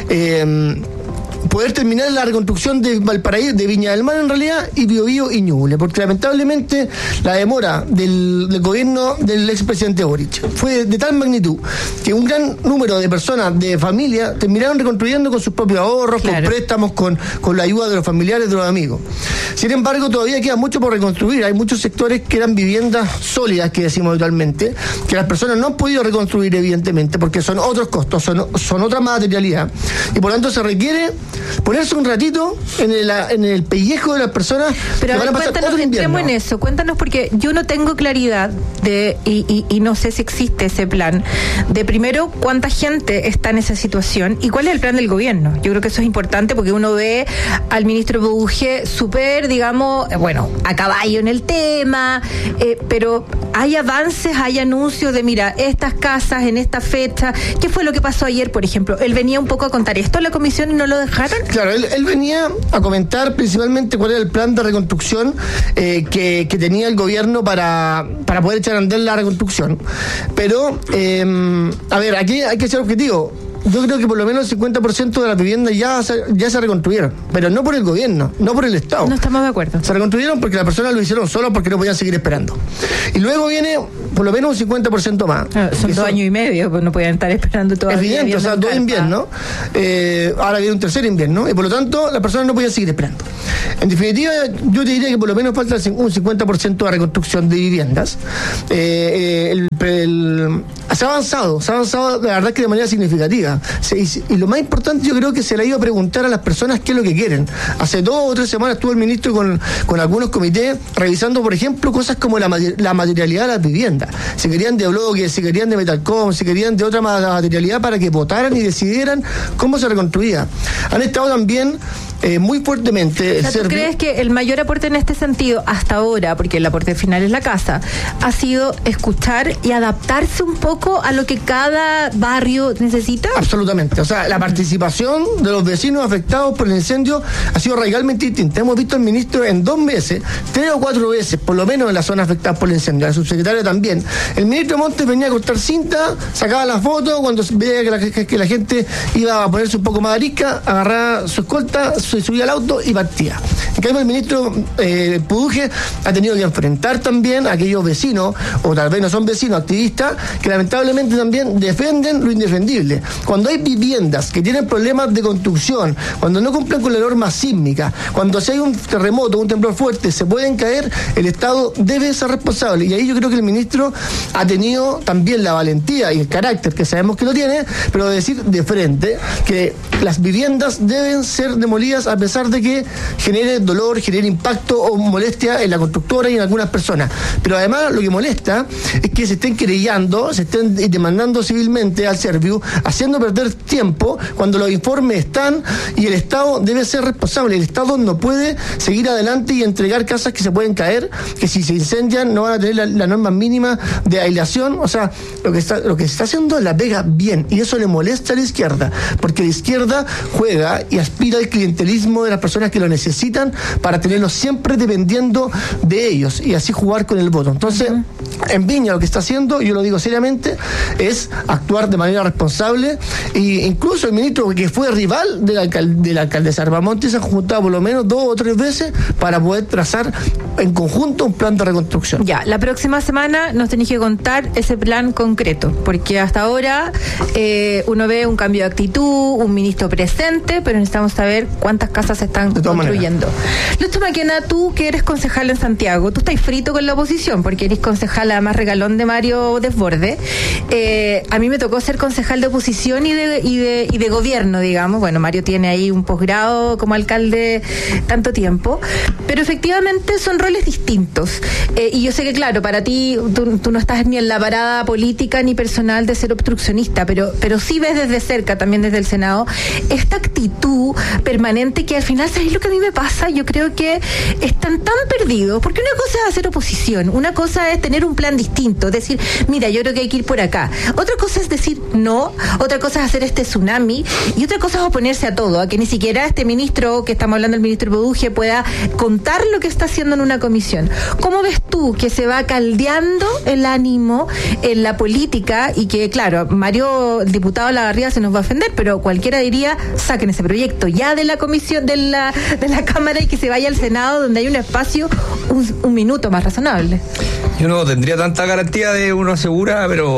poder terminar la reconstrucción de Valparaíso, de Viña del Mar en realidad, y Biobío y Ñuble, porque lamentablemente la demora del gobierno del expresidente Boric fue de tal magnitud que un gran número de personas, de familias, terminaron reconstruyendo con sus propios ahorros, con préstamos, con la ayuda de los familiares, de los amigos. Sin embargo, todavía queda mucho por reconstruir. Hay muchos sectores que eran viviendas sólidas, que decimos habitualmente, que las personas no han podido reconstruir, evidentemente, porque son otros costos, son otra materialidad, y por lo tanto se requiere ponerse un ratito en el pellejo de las personas. Pero que van a pasar cuéntanos, otro invierno. entremos en eso, cuéntanos, porque yo no tengo claridad y no sé si existe ese plan de primero cuánta gente está en esa situación y cuál es el plan del gobierno. Yo creo que eso es importante porque uno ve al ministro Budge súper, digamos, a caballo en el tema, pero hay avances, hay anuncios de, mira, estas casas en esta fecha. ¿Qué fue lo que pasó ayer, por ejemplo? Él venía un poco a contar esto a la comisión y no lo dejaron. Claro, él venía a comentar principalmente cuál era el plan de reconstrucción que tenía el gobierno para poder echar a andar la reconstrucción. Pero, a ver, aquí hay que ser objetivo. Yo creo que por lo menos el 50% de las viviendas ya se reconstruyeron, pero no por el gobierno, no por el Estado. No estamos de acuerdo. Se reconstruyeron porque las personas lo hicieron solo porque no podían seguir esperando. Y luego viene por lo menos un 50% más. Son 2 años y medio, pues no podían estar esperando todavía. Evidente, o sea, 2 inviernos. Ahora viene un tercer invierno y por lo tanto las personas no podían seguir esperando. En definitiva, yo te diría que por lo menos falta un 50% de reconstrucción de viviendas. Se ha avanzado, la verdad que de manera significativa. Y lo más importante, yo creo que se le ha ido a preguntar a las personas qué es lo que quieren. Hace 2 o 3 semanas estuvo el ministro con algunos comités revisando, por ejemplo, cosas como la materialidad de las viviendas. Si querían de bloques, si querían de metalcom, si querían de otra materialidad para que votaran y decidieran cómo se reconstruía. Han estado también muy fuertemente. O sea, ¿tú crees que el mayor aporte en este sentido hasta ahora, porque el aporte final es la casa, ha sido escuchar y adaptarse un poco a lo que cada barrio necesita? Absolutamente. O sea, la participación de los vecinos afectados por el incendio ha sido radicalmente distinta. Hemos visto al ministro en 2 meses, 3 o 4 veces, por lo menos en la zona afectada por el incendio, la subsecretaria también. El ministro Montes venía a cortar cinta, sacaba la foto, cuando veía que la gente iba a ponerse un poco más arisca, agarraba su escolta, se subía al auto y partía. En cambio, el ministro Budge ha tenido que enfrentar también a aquellos vecinos, o tal vez no son vecinos, activistas, que lamentablemente también defienden lo indefendible. Cuando hay viviendas que tienen problemas de construcción, cuando no cumplen con la norma sísmica, cuando si hay un terremoto, un temblor fuerte, se pueden caer, el Estado debe ser responsable. Y ahí yo creo que el ministro ha tenido también la valentía y el carácter, que sabemos que lo tiene, pero de decir de frente que las viviendas deben ser demolidas a pesar de que genere dolor, genere impacto o molestia en la constructora y en algunas personas. Pero además lo que molesta es que se estén querellando, se estén demandando civilmente al Serviu, haciendo perder tiempo cuando los informes están y el Estado debe ser responsable. El Estado no puede seguir adelante y entregar casas que se pueden caer, que si se incendian no van a tener la norma mínima de aislación. O sea, lo que se está haciendo la pega bien, y eso le molesta a la izquierda, porque la izquierda juega y aspira al clientelismo de las personas que lo necesitan para tenerlos siempre dependiendo de ellos y así jugar con el voto. Entonces, en Viña lo que está haciendo, yo lo digo seriamente, es actuar de manera responsable, e incluso el ministro que fue rival de la alcaldesa Arbamonte se han juntado por lo menos 2 o 3 veces para poder trazar en conjunto un plan de reconstrucción. Ya, la próxima semana nos tenéis que contar ese plan concreto, porque hasta ahora uno ve un cambio de actitud, un ministro presente, pero necesitamos saber cuántas casas se están construyendo. Lucho Maquena, tú que eres concejal en Santiago, tú estás frito con la oposición, porque eres concejal además regalón de Mario Desbordes. A mí me tocó ser concejal de oposición y de gobierno, digamos. Bueno, Mario tiene ahí un posgrado como alcalde tanto tiempo, pero efectivamente son roles distintos. Y yo sé que, claro, para ti tú no estás ni en la parada política ni personal de ser obstruccionista, pero sí ves desde cerca, también desde el Senado, esta actitud permanente que al final, ¿sabes lo que a mí me pasa? Yo creo que están tan perdidos, porque una cosa es hacer oposición, una cosa es tener un plan distinto, decir, mira, yo creo que hay que ir por acá. Otra cosa es decir no, otra cosa es hacer este tsunami, y otra cosa es oponerse a todo, a que ni siquiera este ministro, que estamos hablando del ministro Budge, pueda contar lo que está haciendo en una comisión. ¿Cómo ves tú que se va caldeando el ánimo en la política y que, claro, Mario, el diputado Lagarriga, se nos va a ofender, pero cualquiera diría, saquen ese proyecto ya de la comisión, de la Cámara, y que se vaya al Senado, donde hay un espacio un minuto más razonable? Yo no tendría tanta garantía de uno asegura, pero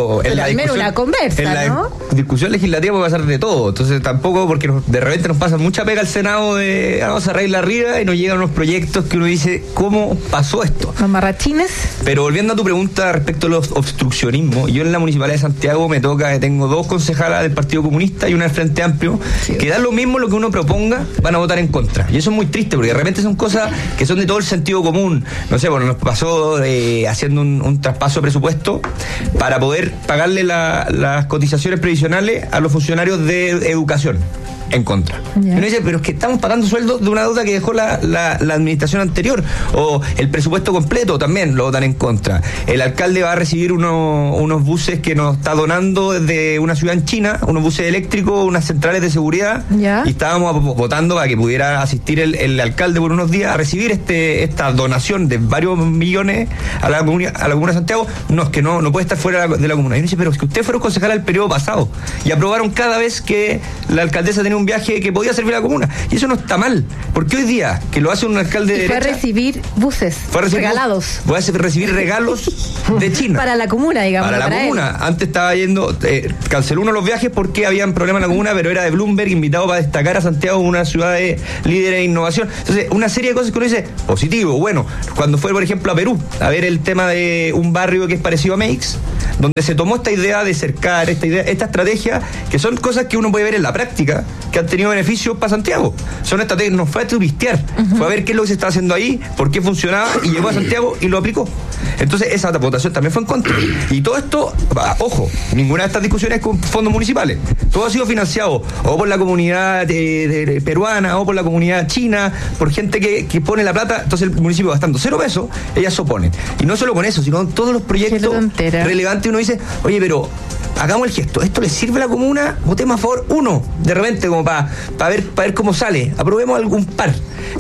Pero en la al menos discusión, una conversa, en la ¿no? discusión legislativa puede pasar de todo. Entonces tampoco, porque de repente nos pasa mucha pega al Senado de vamos a arreglar arriba y nos llegan unos proyectos que uno dice, ¿cómo pasó esto? Mamarrachines. Pero volviendo a tu pregunta respecto a los obstruccionismos, yo en la Municipalidad de Santiago me toca que tengo 2 concejalas del Partido Comunista y una del Frente Amplio, que da lo mismo lo que uno proponga, van a votar en contra. Y eso es muy triste, porque de repente son cosas que son de todo el sentido común. No sé, bueno, nos pasó haciendo un traspaso de presupuesto para poder pagarle las cotizaciones previsionales a los funcionarios de educación. En contra. Y uno dice, pero es que estamos pagando sueldos de una deuda que dejó la administración anterior. O el presupuesto completo también lo votan en contra. El alcalde va a recibir unos buses que nos está donando desde una ciudad en China, unos buses eléctricos, unas centrales de seguridad. Y estábamos votando para que pudiera asistir el alcalde por unos días a recibir esta donación de varios millones a la comuna de Santiago. No, es que no puede estar fuera de la comuna. Y uno dice, pero es que ustedes fueron concejales el periodo pasado y aprobaron cada vez que la alcaldesa tenía un viaje que podía servir a la comuna. Y eso no está mal. Porque hoy día, que lo hace un alcalde de derecha... Fue a recibir buses regalados. Fue a recibir regalos de China. Para la comuna, digamos. Para la comuna. Antes estaba yendo... canceló uno los viajes porque habían problemas en la comuna, pero era de Bloomberg, invitado para destacar a Santiago como una ciudad de líder en innovación. Entonces, una serie de cosas que uno dice, positivo. Bueno, cuando fue, por ejemplo, a Perú, a ver el tema de un barrio que es parecido a Meix, donde se tomó esta idea de cercar, esta estrategia, que son cosas que uno puede ver en la práctica, que han tenido beneficios para Santiago. Son estrategias, no fue a turistear, fue a ver qué es lo que se estaba haciendo ahí, por qué funcionaba, y llegó a Santiago y lo aplicó. Entonces esa votación también fue en contra. Y todo esto, ojo, ninguna de estas discusiones con fondos municipales. Todo ha sido financiado o por la comunidad peruana, o por la comunidad china, por gente que pone la plata. Entonces el municipio gastando 0 pesos, ellas se oponen. Y no solo con eso, sino con todos los proyectos relevantes. Uno dice, oye, pero hagamos el gesto, ¿esto le sirve a la comuna? Votemos a favor uno, de repente, como para ver cómo sale, aprobemos algún par.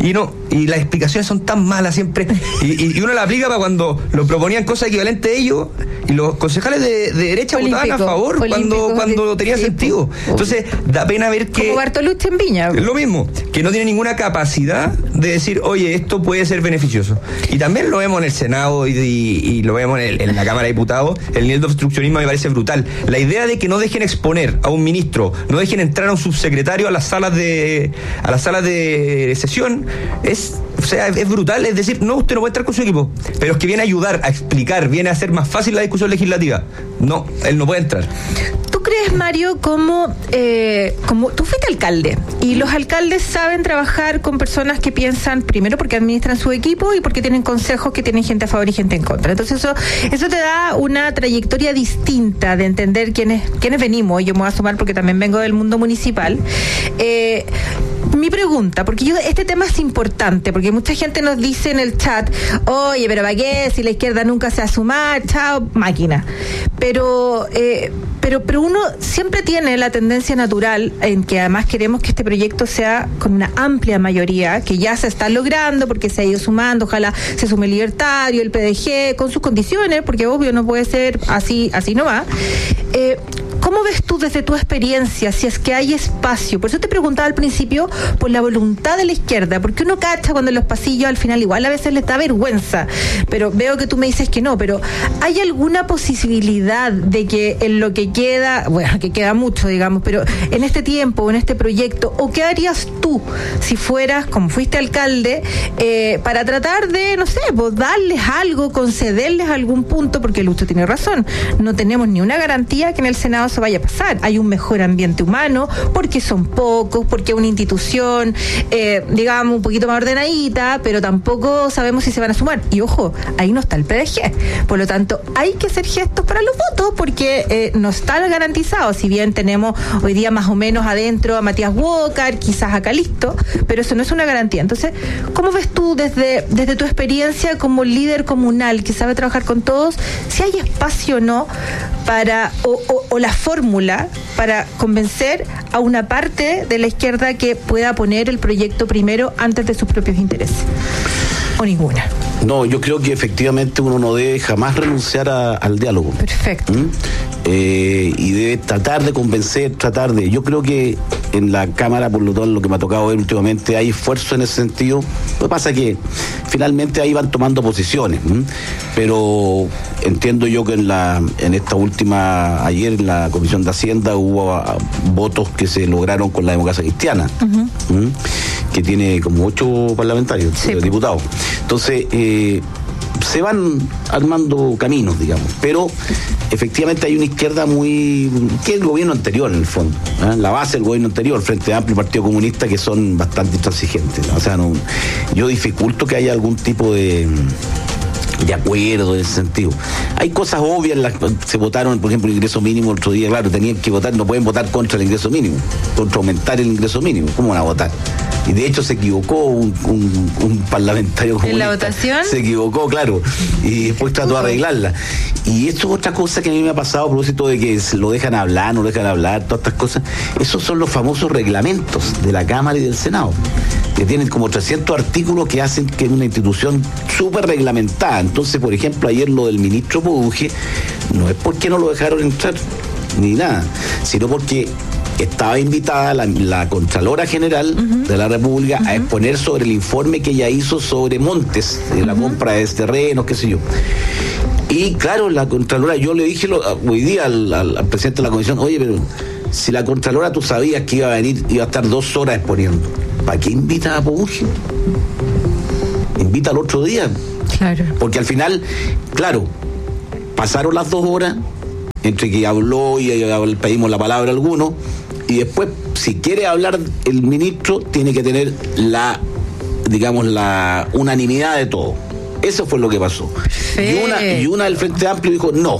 Y las explicaciones son tan malas siempre, y uno la aplica para cuando lo proponían cosas equivalentes a ellos, y los concejales de derecha votaban a favor cuando tenía sentido. Entonces da pena ver que como Bartolucci en Viña, lo mismo, que no tiene ninguna capacidad de decir, oye, esto puede ser beneficioso. Y también lo vemos en el Senado y lo vemos en la Cámara de Diputados. El nivel de obstruccionismo me parece brutal. La idea de que no dejen exponer a un ministro, no dejen entrar a un subsecretario a las salas de sesión, es brutal. Es decir, no, usted no puede entrar con su equipo, pero es que viene a ayudar, a explicar, viene a hacer más fácil la discusión legislativa. No, él no puede entrar. ¿Tú crees, Mario, como tú fuiste alcalde y los alcaldes saben trabajar con personas que piensan, primero porque administran su equipo y porque tienen consejos que tienen gente a favor y gente en contra? Entonces eso te da una trayectoria distinta de entender quiénes venimos. Yo me voy a sumar porque también vengo del mundo municipal. Mi pregunta, porque este tema es importante, porque mucha gente nos dice en el chat, oye, pero ¿para qué? Si la izquierda nunca se va a sumar, chao, máquina. Pero uno siempre tiene la tendencia natural en que además queremos que este proyecto sea con una amplia mayoría, que ya se está logrando porque se ha ido sumando, ojalá se sume el Libertario, el PDG, con sus condiciones, porque obvio no puede ser así nomás. ¿Cómo ves tú desde tu experiencia si es que hay espacio? Por eso te preguntaba al principio por la voluntad de la izquierda, porque uno cacha cuando en los pasillos al final igual a veces les da vergüenza, pero veo que tú me dices que no, pero ¿hay alguna posibilidad de que en lo que queda, bueno, que queda mucho, digamos, pero en este tiempo, en este proyecto, o qué harías tú si fueras, como fuiste alcalde, para tratar de, no sé, pues darles algo, concederles algún punto, porque Lucho tiene razón, no tenemos ni una garantía que en el Senado se vaya a pasar, hay un mejor ambiente humano, porque son pocos, porque es una institución, digamos, un poquito más ordenadita, pero tampoco sabemos si se van a sumar, y ojo, ahí no está el PDG, por lo tanto, hay que hacer gestos para los votos, porque no está garantizado, si bien tenemos hoy día más o menos adentro a Matías Walker, quizás a Calisto, pero eso no es una garantía. Entonces, ¿cómo ves tú desde tu experiencia como líder comunal que sabe trabajar con todos, si hay espacio o no para, o la fórmula para convencer a una parte de la izquierda que pueda poner el proyecto primero antes de sus propios intereses? ¿O ninguna? No, yo creo que efectivamente uno no debe jamás renunciar al diálogo. Perfecto. y debe tratar de convencer, yo creo que en la Cámara, por lo que me ha tocado ver últimamente, hay esfuerzo en ese sentido. Lo que pasa es que finalmente ahí van tomando posiciones, pero entiendo yo que en esta última, ayer en la Comisión de Hacienda hubo votos que se lograron con la democracia cristiana, que tiene como 8 parlamentarios, diputados. Entonces, se van armando caminos, digamos, pero efectivamente hay una izquierda que es el gobierno anterior en el fondo, la base del gobierno anterior, Frente Amplio y Partido Comunista, que son bastante intransigentes, o sea, yo dificulto que haya algún tipo de acuerdo en ese sentido. Hay cosas obvias, se votaron, por ejemplo, el ingreso mínimo el otro día, claro, tenían que votar, no pueden votar contra el ingreso mínimo, contra aumentar el ingreso mínimo, ¿cómo van a votar? Y de hecho se equivocó un parlamentario comunista. ¿En la votación? Se equivocó, claro, y después trató de arreglarla. Y esto es otra cosa que a mí me ha pasado a propósito de que lo dejan hablar, no lo dejan hablar, todas estas cosas. Esos son los famosos reglamentos de la Cámara y del Senado, que tienen como 300 artículos que hacen que es una institución súper reglamentada. Entonces, por ejemplo, ayer lo del ministro Poduje, no es porque no lo dejaron entrar, ni nada, sino porque estaba invitada la Contralora General de la República a exponer sobre el informe que ella hizo sobre montes, de la compra de terrenos, qué sé yo. Y claro, la Contralora, yo le dije hoy día al presidente de la comisión, oye, pero si la Contralora tú sabías que iba a venir, iba a estar 2 horas exponiendo, ¿para qué invita a Poduje? Invita al otro día. Claro. Porque al final, claro, pasaron las 2 horas entre que habló y pedimos la palabra a alguno, y después, si quiere hablar el ministro, tiene que tener la unanimidad de todo. Eso fue lo que pasó. Y una del Frente Amplio dijo no.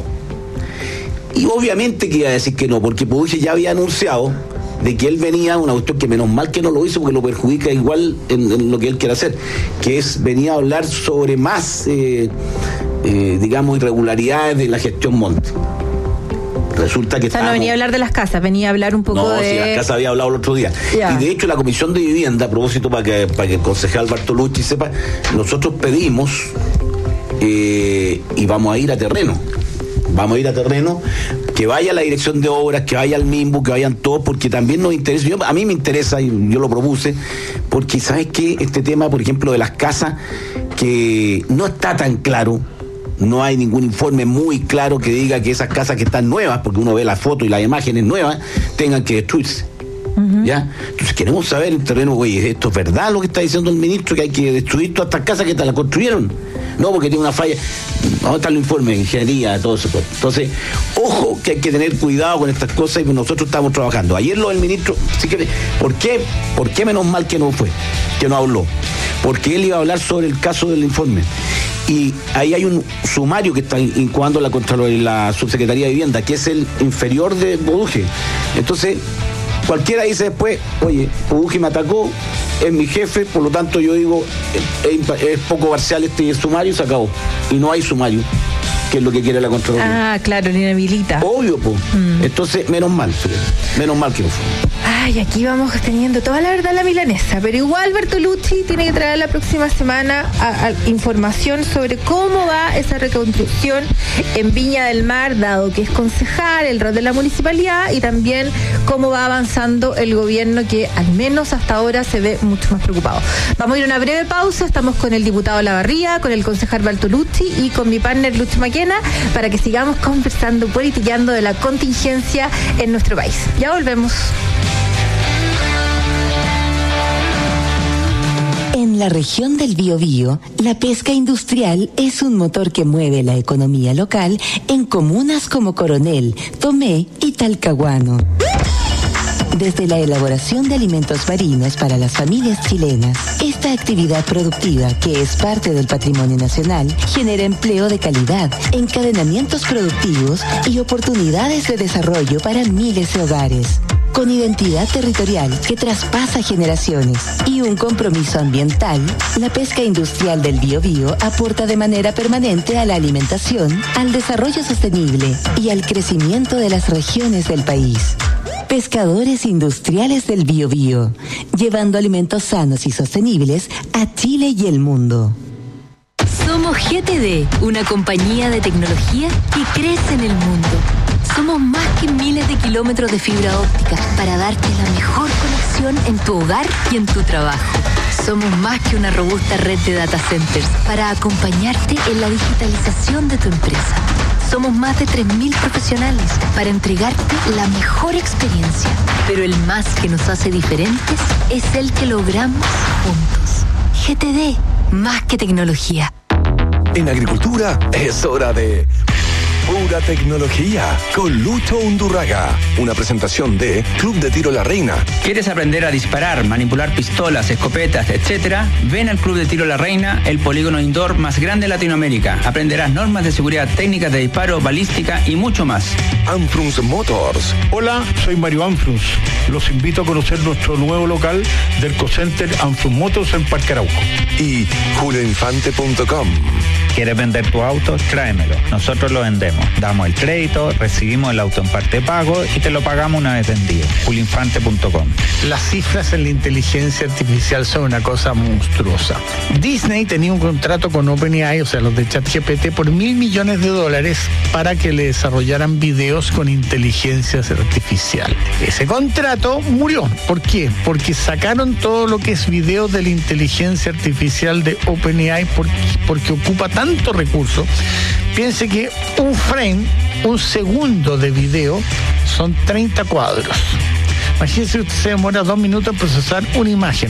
Y obviamente que iba a decir que no, porque Poduje ya había anunciado de que él venía, una cuestión que menos mal que no lo hizo porque lo perjudica igual en lo que él quiere hacer, que es venía a hablar sobre más, irregularidades de la gestión Monte. Resulta que no venía a hablar de las casas, venía a hablar un poco de... No, si las casas había hablado el otro día. Yeah. Y de hecho la Comisión de Vivienda, a propósito para que el concejal Bartolucci sepa, nosotros pedimos y vamos a ir a terreno. Vamos a ir a terreno, que vaya la dirección de obras, que vaya el MIMBU, que vayan todos, porque también nos interesa, a mí me interesa, y yo lo propuse, porque ¿sabes qué? Este tema, por ejemplo, de las casas, que no está tan claro, no hay ningún informe muy claro que diga que esas casas que están nuevas, porque uno ve la foto y las imágenes nuevas, tengan que destruirse. ¿Ya? Entonces queremos saber en terreno, oye, ¿esto es verdad lo que está diciendo el ministro, que hay que destruir todas estas casas que las construyeron? No, porque tiene una falla. Vamos a estar el informe de ingeniería, todo eso. Entonces, ojo que hay que tener cuidado con estas cosas y nosotros estamos trabajando. Ayer lo del ministro, ¿sí que, ¿por qué menos mal que no fue? Que no habló. Porque él iba a hablar sobre el caso del informe. Y ahí hay un sumario que está incubando la Contraloría y la Subsecretaría de Vivienda, que es el inferior de Poduje. Entonces, cualquiera dice después, oye, Poduje me atacó, es mi jefe, por lo tanto yo digo, es poco parcial este sumario y se acabó. Y no hay sumario, que es lo que quiere la Contraloría. Ah, claro, ni inhabilita. Obvio, pues. Entonces, menos mal que no fue. Ay, aquí vamos teniendo toda la verdad la milanesa, pero igual Bertolucci tiene que traer la próxima semana información sobre cómo va esa reconstrucción en Viña del Mar, dado que es concejal, el rol de la municipalidad, y también cómo va avanzando el gobierno, que al menos hasta ahora se ve mucho más preocupado. Vamos a ir a una breve pausa, estamos con el diputado Lavarría, con el concejal Bertolucci y con mi partner Lucho Maquena, para que sigamos conversando, politiqueando de la contingencia en nuestro país. Ya volvemos. En la región del Biobío, la pesca industrial es un motor que mueve la economía local en comunas como Coronel, Tomé y Talcahuano. Desde la elaboración de alimentos marinos para las familias chilenas, esta actividad productiva, que es parte del patrimonio nacional, genera empleo de calidad, encadenamientos productivos y oportunidades de desarrollo para miles de hogares. Con identidad territorial que traspasa generaciones y un compromiso ambiental, la pesca industrial del Biobío aporta de manera permanente a la alimentación, al desarrollo sostenible y al crecimiento de las regiones del país. Pescadores industriales del Biobío, llevando alimentos sanos y sostenibles a Chile y el mundo. Somos GTD, una compañía de tecnología que crece en el mundo. Somos más que miles de kilómetros de fibra óptica para darte la mejor conexión en tu hogar y en tu trabajo. Somos más que una robusta red de data centers para acompañarte en la digitalización de tu empresa. Somos más de 3.000 profesionales para entregarte la mejor experiencia. Pero el más que nos hace diferentes es el que logramos juntos. GTD, más que tecnología. En agricultura es hora de Pura Tecnología con Lucho Undurraga. Una presentación de Club de Tiro La Reina. ¿Quieres aprender a disparar, manipular pistolas, escopetas, etcétera? Ven al Club de Tiro La Reina, el polígono indoor más grande de Latinoamérica. Aprenderás normas de seguridad, técnicas de disparo, balística y mucho más. Anfrunz Motors. Hola, soy Mario Anfrunz. Los invito a conocer nuestro nuevo local del Cocenter Anfrunz Motors en Parque Arauco. Y julioinfante.com. ¿Quieres vender tu auto? Tráemelo. Nosotros lo vendemos. Damos el crédito, recibimos el auto en parte de pago y te lo pagamos una vez vendido. julioinfante.com. Las cifras en la inteligencia artificial son una cosa monstruosa. Disney tenía un contrato con OpenAI, o sea, los de ChatGPT, por $1.000 millones para que le desarrollaran videos con inteligencia artificial. Ese contrato murió. ¿Por qué? Porque sacaron todo lo que es videos de la inteligencia artificial de OpenAI porque ocupa tanto recurso. Piense que un frame, un segundo de video, son 30 cuadros. Imagínense que usted se demora 2 minutos en procesar una imagen.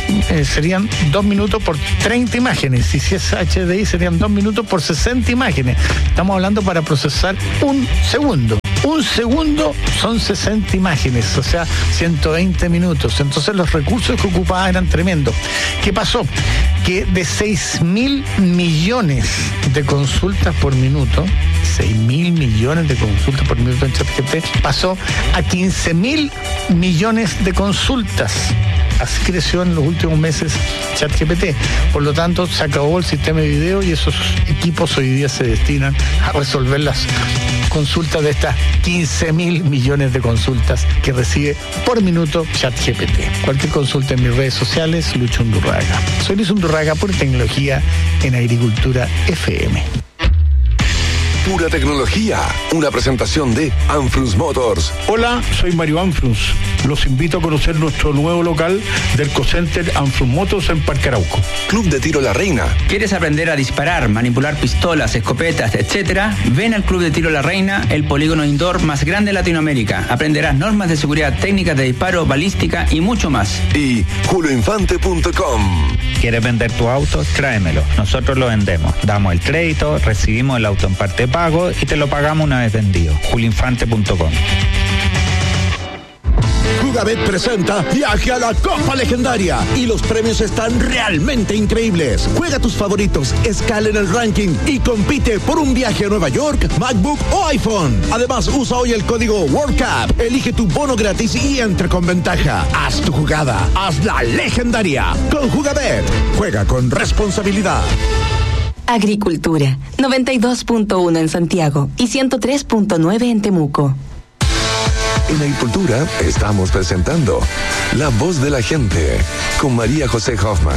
Serían 2 minutos por 30 imágenes. Y si es HDI, serían 2 minutos por 60 imágenes. Estamos hablando para procesar un segundo. Un segundo son 60 imágenes, o sea, 120 minutos. Entonces los recursos que ocupaba eran tremendos. ¿Qué pasó? Que de 6.000 millones de consultas por minuto, 6.000 millones de consultas por minuto en ChatGPT, pasó a 15.000 millones de consultas. Así creció en los últimos meses ChatGPT. Por lo tanto, se acabó el sistema de video y esos equipos hoy día se destinan a resolver las consultas de estas 15.000 millones de consultas que recibe por minuto ChatGPT. Cualquier consulta en mis redes sociales, Lucho Undurraga. Soy Luis Undurraga, por tecnología en Agricultura FM. Pura Tecnología, una presentación de Anfrunz Motors. Hola, soy Mario Anfrunz. Los invito a conocer nuestro nuevo local del Cocenter Anfrunz Motors en Parque Arauco. Club de Tiro La Reina. ¿Quieres aprender a disparar, manipular pistolas, escopetas, etcétera? Ven al Club de Tiro La Reina, el polígono indoor más grande de Latinoamérica. Aprenderás normas de seguridad, técnicas de disparo, balística y mucho más. Y julioinfante.com. ¿Quieres vender tu auto? Tráemelo. Nosotros lo vendemos. Damos el crédito, recibimos el auto en parte de pago y te lo pagamos una vez vendido. julioinfante.com. Jugabet presenta Viaje a la Copa Legendaria y los premios están realmente increíbles. Juega tus favoritos, escala en el ranking y compite por un viaje a Nueva York, MacBook o iPhone. Además, usa hoy el código WorldCup, elige tu bono gratis y entra con ventaja. Haz tu jugada, hazla legendaria. Con Jugabet, juega con responsabilidad. Agricultura, 92.1 en Santiago y 103.9 en Temuco. En Agricultura estamos presentando La Voz de la Gente con María José Hoffman.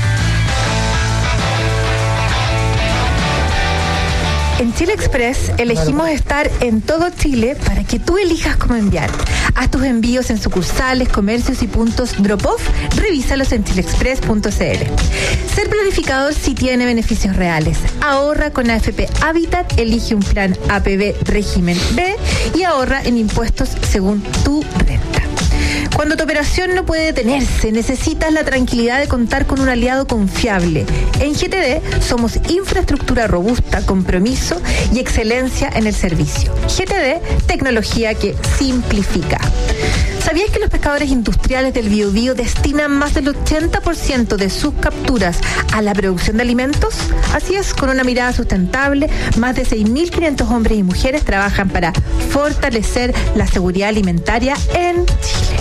En Chile Express elegimos estar en todo Chile para que tú elijas cómo enviar. Haz tus envíos en sucursales, comercios y puntos drop-off. Revísalos en chileexpress.cl. Ser planificador sí tiene beneficios reales. Ahorra con AFP Habitat, elige un plan APB régimen B y ahorra en impuestos según tu renta. Cuando tu operación no puede detenerse, necesitas la tranquilidad de contar con un aliado confiable. En GTD somos infraestructura robusta, compromiso y excelencia en el servicio. GTD, tecnología que simplifica. ¿Sabías que los pescadores industriales del Biobío destinan más del 80% de sus capturas a la producción de alimentos? Así es, con una mirada sustentable, más de 6.500 hombres y mujeres trabajan para fortalecer la seguridad alimentaria en Chile.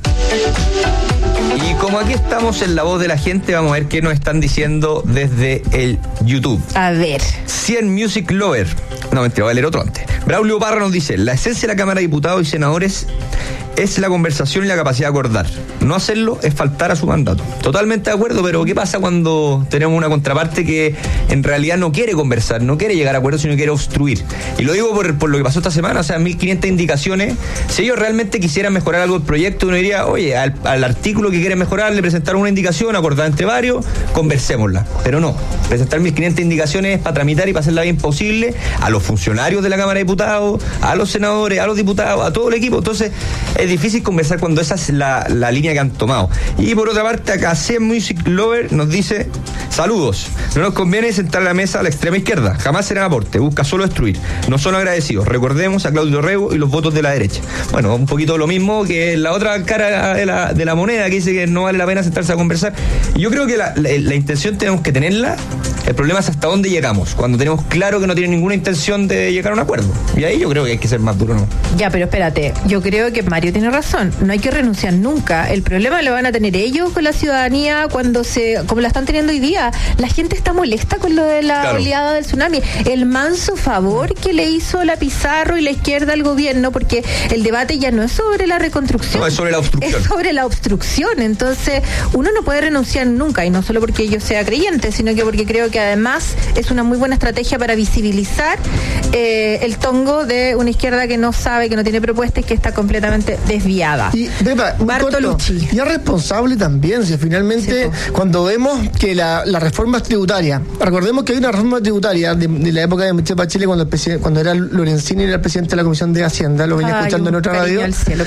Y como aquí estamos en La Voz de la Gente, vamos a ver qué nos están diciendo desde el YouTube. A ver. 100 Music Lover. No, mentira, voy a leer otro antes. Braulio Parra nos dice: la esencia de la Cámara de Diputados y Senadores es la conversación y la capacidad de acordar. No hacerlo es faltar a su mandato. Totalmente de acuerdo, pero ¿qué pasa cuando tenemos una contraparte que en realidad no quiere conversar, no quiere llegar a acuerdos, sino quiere obstruir? Y lo digo por lo que pasó esta semana, o sea, 1.500 indicaciones. Si ellos realmente quisieran mejorar algo del proyecto, uno diría, oye, al artículo que quieren mejorar le presentaron una indicación acordada entre varios, conversémosla. Pero no, presentar 1.500 indicaciones para tramitar y para hacerla bien posible a los funcionarios de la Cámara de Diputados, a los senadores, a los diputados, a todo el equipo. Entonces es difícil conversar cuando esa es la línea que han tomado. Y por otra parte, acá C Music Lover nos dice: saludos, no nos conviene sentar a la mesa a la extrema izquierda, jamás será aporte, busca solo destruir, no son agradecidos, recordemos a Claudio Rego y los votos de la derecha. Bueno, un poquito lo mismo que la otra cara de la moneda, que dice que no vale la pena sentarse a conversar. Y yo creo que la intención tenemos que tenerla. El problema es hasta dónde llegamos, cuando tenemos claro que no tienen ninguna intención de llegar a un acuerdo. Y ahí yo creo que hay que ser más duro, ¿no? Ya, pero espérate, yo creo que Mario tiene razón, no hay que renunciar nunca. El problema lo van a tener ellos con la ciudadanía como la están teniendo hoy día. La gente está molesta con lo de la oleada del tsunami. El manso favor que le hizo la Pizarro y la izquierda al gobierno, porque el debate ya no es sobre la reconstrucción. No, es sobre la obstrucción. Es sobre la obstrucción. Entonces, uno no puede renunciar nunca, y no solo porque yo sea creyente, sino que porque creo que además es una muy buena estrategia para visibilizar el tongo de una izquierda que no sabe, que no tiene propuestas y que está completamente desviada. Y Pepa, Bartolucci. Y es responsable también, si finalmente cuando vemos que la reforma tributaria, recordemos que hay una reforma tributaria de la época de Michelle Bachelet, cuando era Lorenzini, era el presidente de la Comisión de Hacienda, lo venía escuchando en otra radio,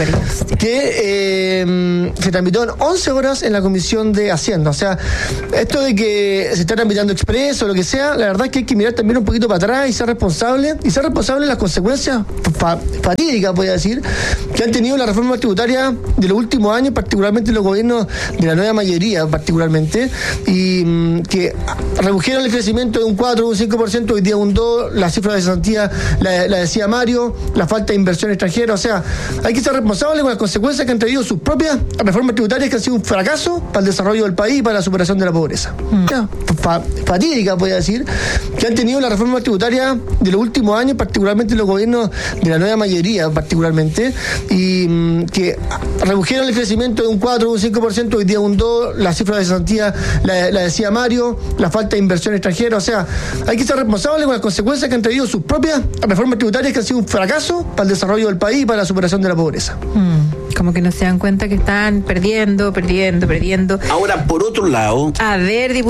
que se tramitó en 11 horas en la Comisión de Hacienda. O sea, esto de que se está tramitando expreso o lo que sea, la verdad es que hay que mirar también un poquito para atrás y ser responsable de las consecuencias fatídicas, voy a decir, que han tenido la reforma tributaria de los últimos años, particularmente los gobiernos de la nueva mayoría, particularmente, y que redujeron el crecimiento de un 4 o un 5%, hoy día un 2%, la cifra de cesantía la decía Mario, la falta de inversión extranjera. O sea, hay que ser responsable con las consecuencias que han traído sus propias reformas tributarias, que han sido un fracaso para el desarrollo del país y para la superación de la pobreza. Fatídica, voy a decir, que han tenido la reforma tributaria de los últimos años, particularmente los gobiernos de la nueva mayoría, particularmente, y que redujeron el crecimiento de un 4 o un 5%, hoy día un 2%, la cifra de cesantía la decía Mario, la falta de inversión extranjera. O sea, hay que ser responsable con las consecuencias que han traído sus propias reformas tributarias, que han sido un fracaso para el desarrollo del país y para la superación de la pobreza. Como que no se dan cuenta que están perdiendo. Ahora, por otro lado, a ver,